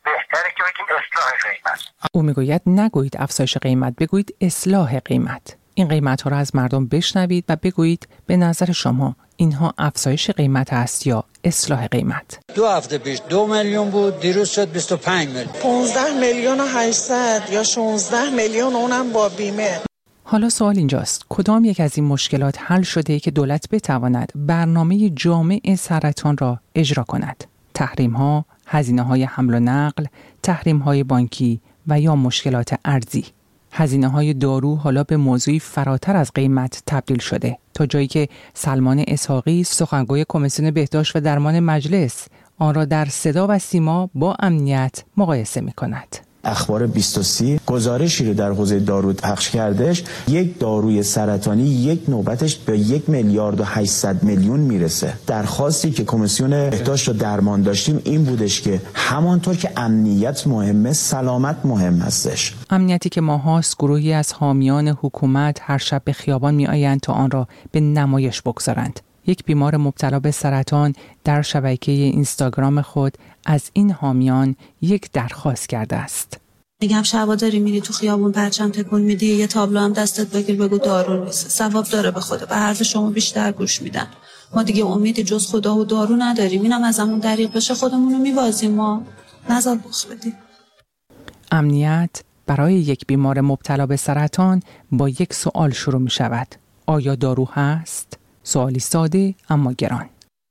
بهتره که بگیم اصلاح قیمت. او میگوید نگویید افزایش قیمت، بگویید اصلاح قیمت. این قیمت ها را از مردم بشنوید و بگویید به نظر شما اینها افزایش قیمت است یا اصلاح قیمت. 2 هفته پیش 2 میلیون بود، دیروز شد 25 میلیون. 15 میلیون و 800 یا 16 میلیون، اونم با بیمه. حالا سوال اینجاست کدام یک از این مشکلات حل شده که دولت بتواند برنامه جامع سرطان را اجرا کند؟ تحریم ها، هزینه های حمل و نقل، تحریم های بانکی و یا مشکلات ارزی. هزینه های دارو حالا به موضوعی فراتر از قیمت تبدیل شده، تا جایی که سلمان اسحاقی سخنگوی کمیسیون بهداشت و درمان مجلس آن را در صدا و سیما با امنیت مقایسه می کند. اخبار 23 گزارشی رو در حوزه دارو پخش کردش. یک داروی سرطانی یک نوبتش به 1 میلیارد و 800 میلیون میرسه. درخواستی که کمیسیون بهداشت و درمان داشتیم این بودش که همانطور که امنیت مهمه، سلامت مهم هستش. امنیتی که ماهاست گروهی از حامیان حکومت هر شب به خیابان می آیند تا آن را به نمایش بگذارند. یک بیمار مبتلا به سرطان در شبکه اینستاگرام خود از این حامیان یک درخواست کرده است. میگم شبا داری میری تو خیابون پرچم تکون میدی، یه تابلو هم دستت بگیر بگو دارو نیست، ثواب داره به خدا، به حرف شما بیشتر گوش میدن. ما دیگه امیدی جز خدا و دارو نداریم، اینم از همون دریغ بشه خودمون رو میبازیم، ما نظر بخ بدیم. امنیت برای یک بیمار مبتلا به سرطان با یک سوال شروع می شود. آیا دارو هست؟ سوالی ساده اما گران.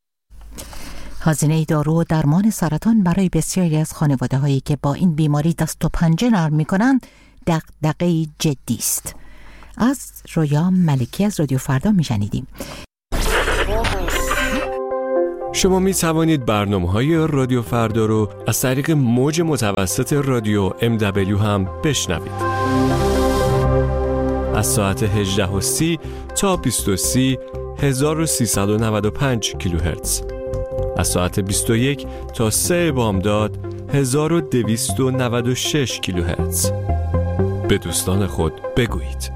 هزینه دارو و درمان سرطان برای بسیاری از خانواده هایی که با این بیماری دست و پنجه نرم می کنند دغدغه جدی است. از رویا ملکی از رادیو فردا می شنیدیم. شما می توانید برنامه‌های رادیو فردا رو از طریق موج متوسط رادیو MW هم بشنوید. از ساعت 18:30 تا 20:30 1395 کیلوهرتز. از ساعت 21 تا 3 بامداد 1296 کیلوهرتز. به دوستان خود بگویید.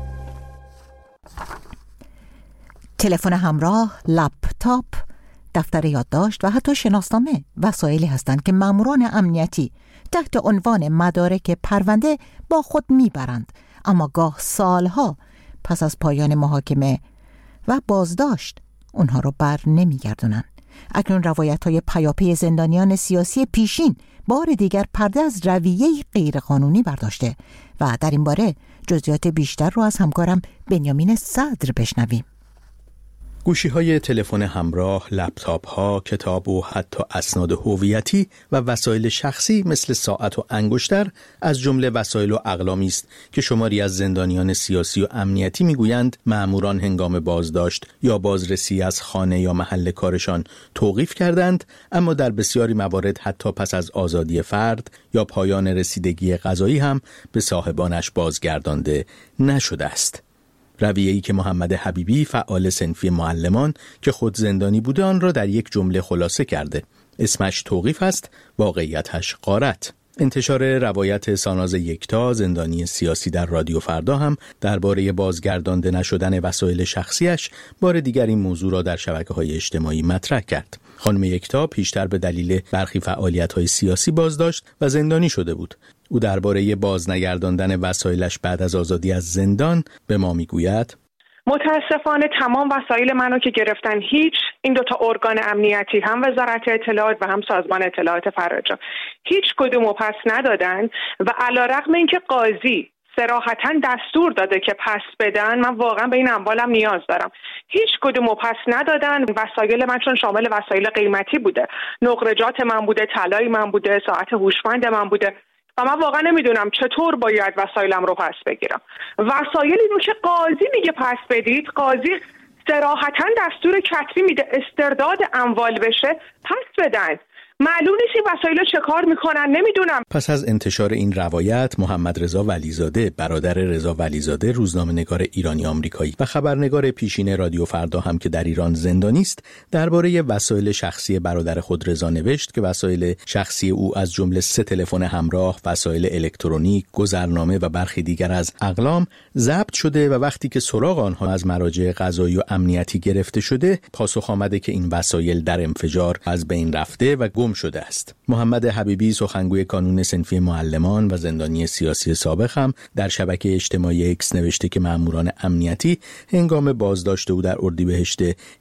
تلفن همراه، لپتاپ، دفتر یادداشت و حتی شناسنامه وسایلی هستند که ماموران امنیتی تحت عنوان مدارک پرونده با خود میبرند، اما گاه سالها پس از پایان محاکمه و بازداشت اونها رو بر نمیگردونن. اکنون روایت‌های پیاپی زندانیان سیاسی پیشین بار دیگر پرده از رویه غیرقانونی برداشته و در این باره جزئیات بیشتر رو از همکارم بنیامین صدر بشنویم. گوشی‌های تلفن همراه، لپتاپ‌ها، کتاب و حتی اسناد هویتی و وسایل شخصی مثل ساعت و انگشتر از جمله وسایل و اقلامی است که شماری از زندانیان سیاسی و امنیتی میگویند مأموران هنگام بازداشت یا بازرسی از خانه یا محل کارشان توقیف کردند، اما در بسیاری موارد حتی پس از آزادی فرد یا پایان رسیدگی قضایی هم به صاحبانش بازگردانده نشده است. رویه‌ای که محمد حبیبی فعال صنفی معلمان که خود زندانی بوده آن را در یک جمله خلاصه کرده. اسمش توقیف است، واقعیتش غارت. انتشار روایت ساناز یکتا زندانی سیاسی در رادیو فردا هم درباره بازگردانده نشدن وسایل شخصیش بار دیگر این موضوع را در شبکه‌های اجتماعی مطرح کرد. خانم یکتا پیشتر به دلیل برخی فعالیت‌های سیاسی بازداشت و زندانی شده بود. او درباره بازنگرداندن وسایلش بعد از آزادی از زندان به ما میگوید: متاسفانه تمام وسایل منو که گرفتن، هیچ این دوتا ارگان امنیتی، هم وزارت اطلاعات و هم سازمان اطلاعات فرارجام، هیچ کدومو پس ندادن و علیرغم اینکه قاضی صراحتاً دستور داده که پس بدن، من واقعا به این اموالم نیاز دارم، هیچ کدومو پس ندادن. وسایل من چون شامل وسایل قیمتی بوده، نقرجات من بوده، طلای من بوده، ساعت هوشمند من بوده و من واقعا نمیدونم چطور باید وسایلم رو پس بگیرم. وسایلی رو که قاضی میگه پس بدید، قاضی صراحتاً دستور کتبی میده استرداد اموال بشه، پس بدن. معلوم نیست این وسایل چه کار میکنن، نمیدونم. پس از انتشار این روایت، محمد رضا ولیزاده، برادر رضا ولیزاده، روزنامه‌نگار ایرانی آمریکایی و خبرنگار پیشین رادیو فردا هم که در ایران زندانی است، درباره وسایل شخصی برادر خود رضا نوشت که وسایل شخصی او از جمله 3 تلفن همراه، وسایل الکترونیک، گذرنامه و برخی دیگر از اقلام ضبط شده و وقتی که سراغ آنها از مراجع قضایی و امنیتی گرفته شده، پاسخ آمده که این وسایل در انفجار از بین رفته و گم شده است. محمد حبیبی سخنگوی کانون صنفی معلمان و زندانی سیاسی سابق هم در شبکه اجتماعی اکس نوشته که ماموران امنیتی هنگام بازداشت او در اردیبهشت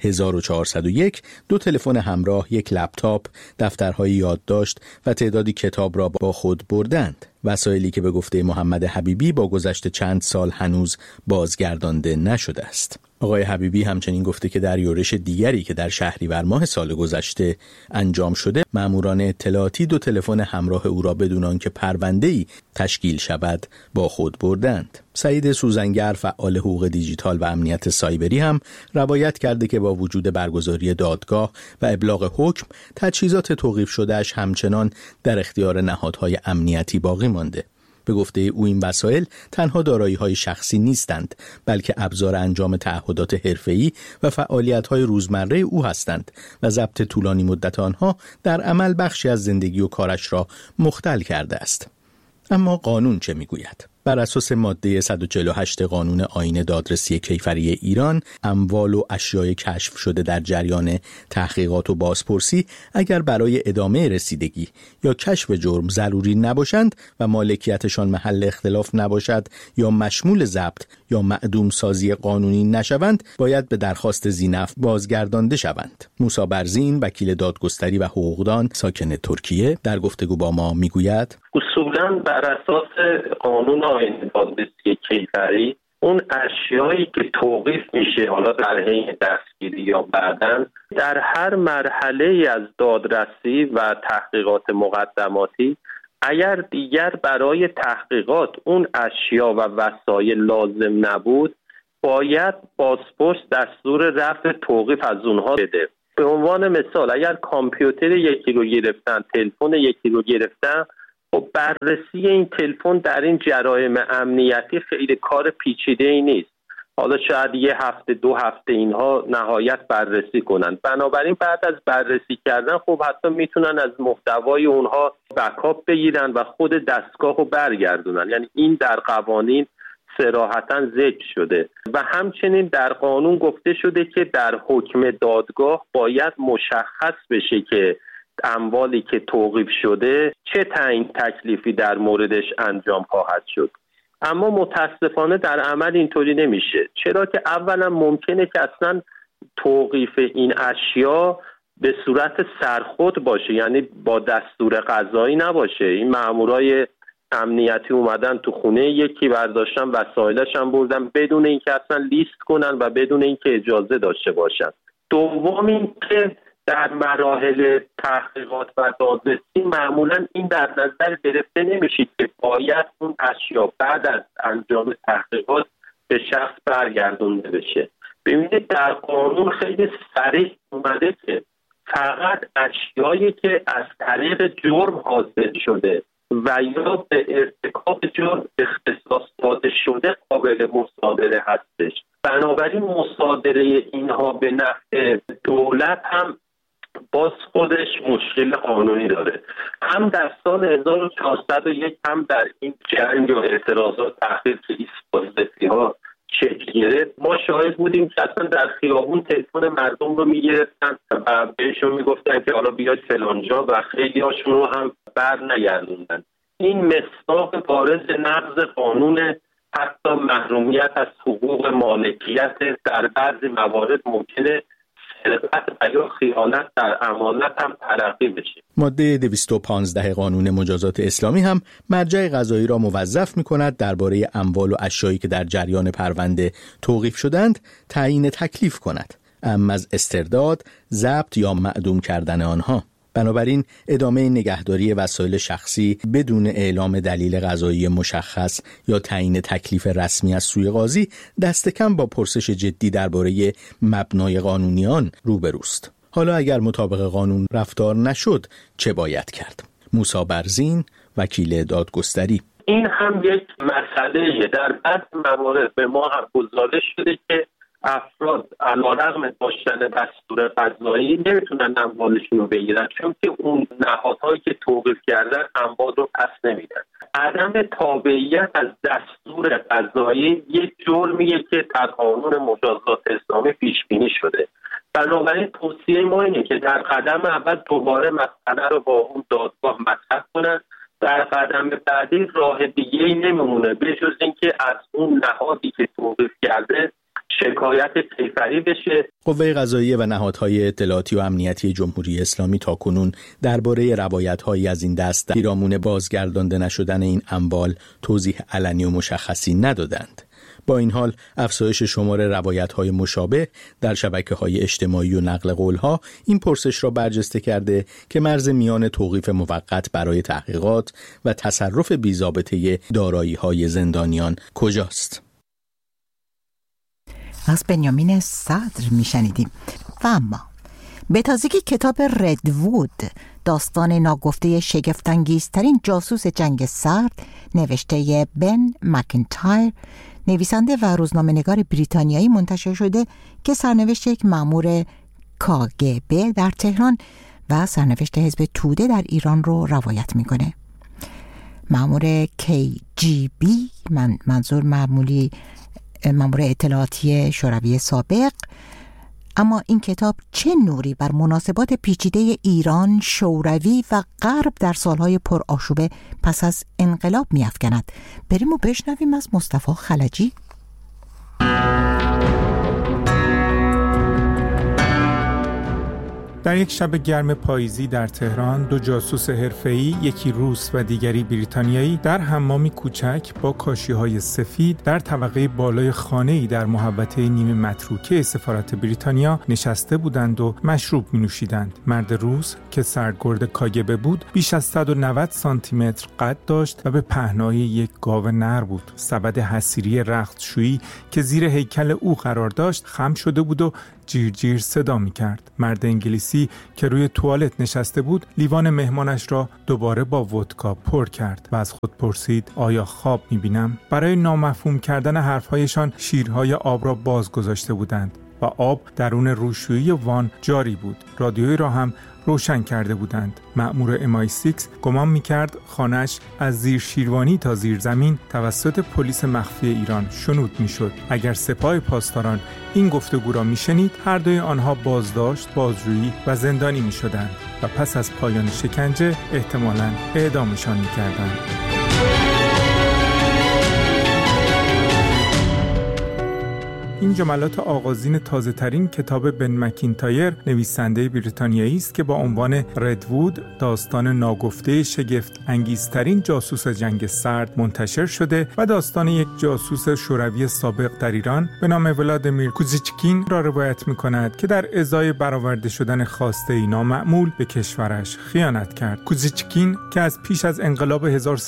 1401 2 تلفن همراه، 1 لپتاپ، دفترهای یادداشت و تعدادی کتاب را با خود بردند. وسایلی که به گفته محمد حبیبی با گذشت چند سال هنوز بازگردانده نشده است. آقای حبیبی همچنین گفته که در یورش دیگری که در شهریور ماه سال گذشته انجام شده، ماموران اطلاعاتی 2 تلفن همراه او را بدون آنکه پرونده‌ای تشکیل شود با خود بردند. سعید سوزنگر، فعال حقوق دیجیتال و امنیت سایبری، هم روایت کرده که با وجود برگزاری دادگاه و ابلاغ حکم، تجهیزات توقیف شدهش همچنان در اختیار نهادهای امنیتی باقی مانده. به گفته او این وسایل تنها دارایی‌های شخصی نیستند، بلکه ابزار انجام تعهدات حرفه‌ای و فعالیت‌های روزمره او هستند و ضبط طولانی مدت آنها در عمل بخشی از زندگی و کارش را مختل کرده است. اما قانون چه می‌گوید؟ بر اساس ماده 148 قانون آیین دادرسی کیفری ایران، اموال و اشیای کشف شده در جریان تحقیقات و بازپرسی اگر برای ادامه رسیدگی یا کشف جرم ضروری نباشند و مالکیتشان محل اختلاف نباشد یا مشمول ضبط یا معدوم سازی قانونی نشوند، باید به درخواست ذینفع بازگردانده شوند. موسی برزین، وکیل دادگستری و حقوقدان ساکن ترکیه، در گفتگو با ما میگوید اصولاً بر اساس قانون آیین دادرسی کیفری، اون اشیایی که توقیف میشه، حالا در حین دستگیری یا بعداً، در هر مرحله از دادرسی و تحقیقات مقدماتی، اگر دیگر برای تحقیقات اون اشیا و وسایل لازم نبود، باید بازپرس دستور رفع توقیف از اونها بده. به عنوان مثال، اگر کامپیوتر یکی رو گرفتن، تلفن یکی رو گرفتن، و بررسی این تلفن در این جرایم امنیتی خیلی کار پیچیده‌ای نیست. حالا شاید 1 هفته 2 هفته اینها نهایت بررسی کنن. بنابراین بعد از بررسی کردن خب حتی میتونن از محتوای اونها بکاپ بگیرن و خود دستگاه رو برگردونن. یعنی این در قوانین صراحتاً ذکر شده و همچنین در قانون گفته شده که در حکم دادگاه باید مشخص بشه که اموالی که توقیف شده چه تعیین تکلیفی در موردش انجام خواهد شد. اما متاسفانه در عمل اینطوری نمیشه، چرا که اولا ممکنه که اصلا توقیف این اشیا به صورت سرخود باشه، یعنی با دستور قضایی نباشه. این مامورای امنیتی اومدن تو خونه یکی، برداشتن وسایلش هم بردن بدون اینکه اصلا لیست کنن و بدون اینکه اجازه داشته باشن. دوم این که در مراحل تحقیقات و دادرسی معمولا این در نظر گرفته نمیشه که باید اون اشیا بعد از انجام تحقیقات به شخص برگردونده بشه. ببینید در قانون خیلی صریح اومده که فقط اشیایی که از طریق جرم حاصل شده و یا به ارتکاب جرم اختصاص داده شده قابل مصادره هستش. بنابراین مصادره اینها به نفع دولت هم باز خودش مشکل قانونی داره. هم در سال 1401 هم در این جنگ و اعتراضات تحقیق ایستگاهی ها شکل گرفت، ما شاهد بودیم که اصلا در خیابون تلفن مردم رو میگرفتن و بهشون میگفتن که حالا بیاید فلانجا و خیلی هاشون رو هم بر نگردوندن. این مصداق بارز نقض قانون، حتی محرومیت از حقوق مالکیت در بعضی موارد ممکنه سرقت یا خیانت در امانت هم تلقی بشه. ماده 215 قانون مجازات اسلامی هم مرجع قضایی را موظف می‌کند درباره اموال و اشیایی که در جریان پرونده توقیف شدند تعیین تکلیف کند، اما از استرداد، ضبط یا معدوم کردن آنها. بنابراین ادامه نگهداری وسایل شخصی بدون اعلام دلیل قضایی مشخص یا تعیین تکلیف رسمی از سوی قاضی دست کم با پرسش جدی درباره مبنای قانونی آن روبروست. حالا اگر مطابق قانون رفتار نشد چه باید کرد؟ موسی برزین، وکیل دادگستری: این هم یک مسئله. در بعض موارد به ما هم گزارش شده که افراد علیرغم داشتن دستور قضایی نمیتونن اموالشون رو بگیرن، چون که اون نهادهایی که توقیف کردن اموال رو پس نمیدن. عدم تابعیت از دستور قضایی یک جرمیه که در قانون مجازات اسلامی پیش بینی شده. بنابراین توصیه ما اینه که در قدم اول دوباره مسئله رو با اون دادگاه مطرح کنن. در قدم بعدی راه دیگه‌ای نمیمونه به جز اینکه از اون نهادی که توقیف کرده شکایت کیفری بشه. قوه قضاییه و نهادهای اطلاعاتی و امنیتی جمهوری اسلامی تاکنون درباره روایت‌هایی از این دست در پیرامون بازگردانده نشدن این اموال توضیح علنی و مشخصی ندادند. با این حال افزایش شمار روایت‌های مشابه در شبکه‌های اجتماعی و نقل قول‌ها این پرسش را برجسته کرده که مرز میان توقیف موقت برای تحقیقات و تصرف بی‌ضابطه دارایی‌های زندانیان کجاست؟ از بنیامین صدر میشنیدیم. و اما به تازگی کتاب ردوود، داستان ناگفته شگفت‌انگیزترین جاسوس جنگ سرد، نوشته بن مکینتایر، نویسنده و روزنامه‌نگار بریتانیایی منتشر شده که سرنوشت یک مأمور KGB در تهران و سرنوشت حزب توده در ایران رو روایت میکنه. مأمور KGB، منظور مأمور اطلاعاتی شوروی سابق. اما این کتاب چه نوری بر مناسبات پیچیده ایران، شوروی و غرب در سالهای پرآشوب پس از انقلاب می‌افکند؟ بریم و بشنویم از مصطفی خلجی. در یک شب گرم پاییزی در تهران، دو جاسوس حرفه‌ای، یکی روس و دیگری بریتانیایی، در حمامی کوچک با کاشی‌های سفید در طبقه بالای خانه‌ای در محوطه نیمه متروکه سفارت بریتانیا نشسته بودند و مشروب می‌نوشیدند. مرد روس که سرگرد کاگبه بود، بیش از 190 سانتیمتر قد داشت و به پهنای یک گاو نر بود. سبد حصیری رختشویی که زیر هیکل او قرار داشت خم شده بود و جیر جیر صدا می کرد. مرد انگلیسی که روی توالت نشسته بود لیوان مهمانش را دوباره با ودکا پر کرد و از خود پرسید آیا خواب می بینم؟ برای نامفهوم کردن حرفهایشان شیرهای آب را باز گذاشته بودند و آب درون روشویی وان جاری بود. رادیویی را هم روشن کرده بودند. مأمور MI6 گمان می‌کرد خانه‌اش از زیر شیروانی تا زیر زمین توسط پلیس مخفی ایران شنود می‌شد. اگر سپاه پاسداران این گفتگو را می‌شنید، هر دوی آنها بازداشت، بازجویی و زندانی می‌شدند و پس از پایان شکنجه احتمالاً اعدامشان می‌کردند. این جملات آغازین تازه‌ترین کتاب بن مکینتایر، نویسنده بریتانیایی است که با عنوان ردوود، داستان ناگفته شگفت انگیزترین جاسوس جنگ سرد منتشر شده و داستان یک جاسوس شوروی سابق در ایران به نام ولادیمیر کوزیچکین را روایت می‌کند که در ازای برآورده شدن خواسته‌ای نامعمول به کشورش خیانت کرد. کوزیچکین که از پیش از انقلاب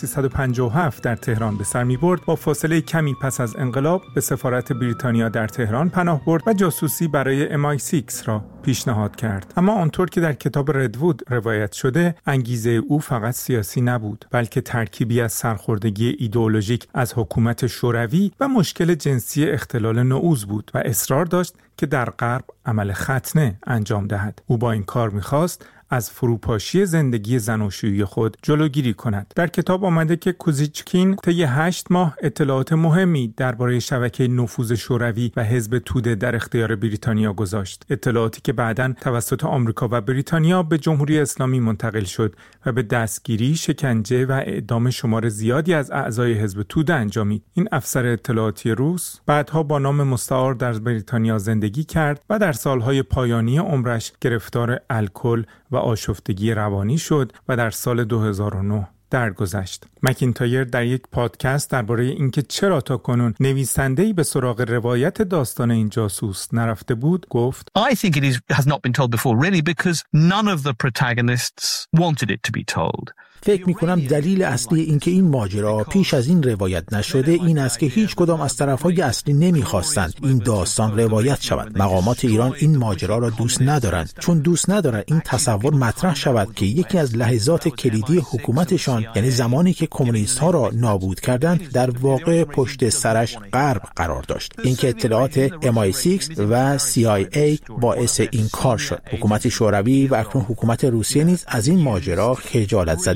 1357 در تهران به سر می‌برد، با فاصله کمی پس از انقلاب به سفارت بریتانیا در تهران پناه برد و جاسوسی برای MI6 را پیشنهاد کرد. اما آنطور که در کتاب ردوود روایت شده، انگیزه او فقط سیاسی نبود، بلکه ترکیبی از سرخوردگی ایدئولوژیک از حکومت شوروی و مشکل جنسی اختلال نعوذ بود و اصرار داشت که در غرب عمل ختنه انجام دهد. او با این کار می‌خواست از فروپاشی زندگی زناشویی خود جلوگیری کند. در کتاب آمده که کوزیچکین طی 8 ماه اطلاعات مهمی درباره شبکه نفوذ شوروی و حزب توده در اختیار بریتانیا گذاشت. اطلاعاتی که بعداً توسط آمریکا و بریتانیا به جمهوری اسلامی منتقل شد و به دستگیری، شکنجه و اعدام شمار زیادی از اعضای حزب توده انجامید. این افسر اطلاعاتی روس بعدها با نام مستعار در بریتانیا زندگی کرد و در سالهای پایانی عمرش گرفتار الکل و آشفتگی روانی شد و در سال 2009 درگذشت. مکینتایر در یک پادکست درباره اینکه چرا تاکنون نویسنده‌ای به سراغ روایت داستان این جاسوس نرفته بود گفت I think it has not been told before really because none of the protagonists wanted it to be told. فکر می‌کنم دلیل اصلی اینکه این ماجرا پیش از این روایت نشده این است که هیچ کدام از طرف‌های اصلی نمی‌خواستند این داستان روایت شود. مقامات ایران این ماجرا را دوست ندارند، چون دوست ندارند این تصور مطرح شود که یکی از لحظات کلیدی حکومتشان، یعنی زمانی که کمونیست‌ها را نابود کردند، در واقع پشت سرش غرب قرار داشت. اینکه اطلاعات MI6 و CIA باعث این کار شد. حکومت شوروی و اکنون حکومت روسیه نیز از این ماجرا خجالت زده.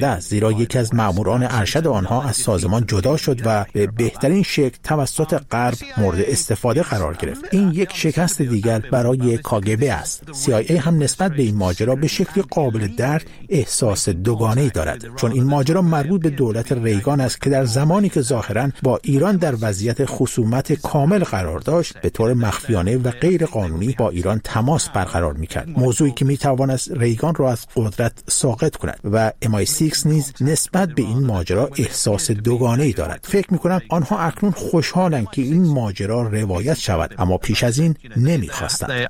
است، زیرا یکی از ماموران ارشد آنها از سازمان جدا شد و به بهترین شکل توسط غرب مورد استفاده قرار گرفت. این یک شکست دیگر برای کاگبه است. CIA هم نسبت به این ماجرا به شکلی قابل درک احساس دوگانه‌ای دارد، چون این ماجرا مربوط به دولت ریگان است که در زمانی که ظاهراً با ایران در وضعیت خصومت کامل قرار داشت، به طور مخفیانه و غیر قانونی با ایران تماس برقرار می‌کرد، موضوعی که می‌تواند ریگان را از قدرت ساقط کند. و MI6 نیز نسبت به این ماجرا احساس دوگانه‌ای دارد. فکر می‌کنم آنها اکنون خوشحالند که این ماجرا روایت شود، اما پیش از این نمی‌خواستند.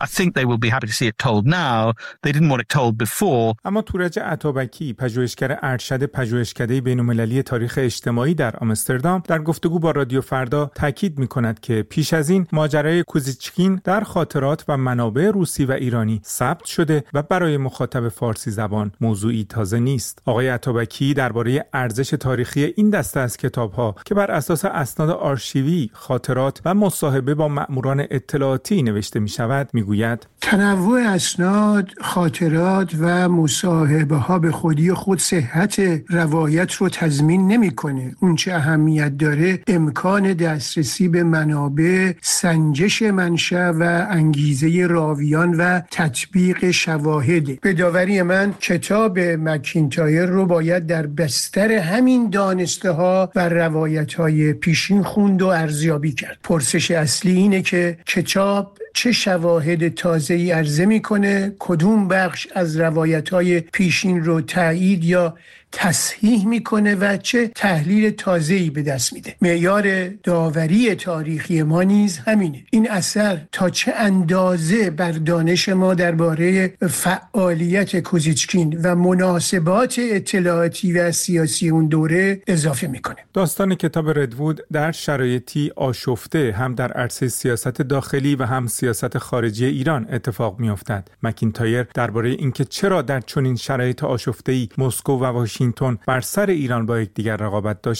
اما تورج عطابکی، پژوهشگر ارشد پژوهشکده بین‌المللی تاریخ اجتماعی در آمستردام، در گفتگو با رادیو فردا تاکید می‌کند که پیش از این ماجرای کوزیچکین در خاطرات و منابع روسی و ایرانی ثبت شده و برای مخاطب فارسی زبان موضوعی تازه نیست. آقای عطابکی درباره ارزش تاریخی این دسته از کتاب‌ها که بر اساس اسناد آرشیوی، خاطرات و مصاحبه با مأموران اطلاعاتی نوشته می‌شود می‌گوید: تنوع اسناد، خاطرات و مصاحبه‌ها به خودی خود صحت روایت رو تضمین نمی‌کنه. اون چه اهمیت داره امکان دسترسی به منابع، سنجش منشأ و انگیزه راویان و تطبیق شواهد. به داوری من کتاب مکینتایر رو باید در بستر همین دانسته‌ها و روایت‌های پیشین خوند و ارزیابی کرد. پرسش اصلی اینه که کتاب چه شواهد تازه‌ای عرضه می‌کنه، کدوم بخش از روایت‌های پیشین رو تایید یا تصحیح میکنه و چه تحلیل تازه‌ای به دست میده. معیار داوری تاریخی ما نیز همینه. این اثر تا چه اندازه بر دانش ما درباره فعالیت کوزیچکین و مناسبات اطلاعاتی و سیاسی اون دوره اضافه میکنه. داستان کتاب ردوود در شرایطی آشفته هم در عرصه سیاست داخلی و هم سیاست خارجی ایران اتفاق میافتد. مکینتایر درباره اینکه چرا در چنین شرایط آشفته‌ای مسکو و واشنگتن بر سر ایران با یکدیگر رقابت داشتند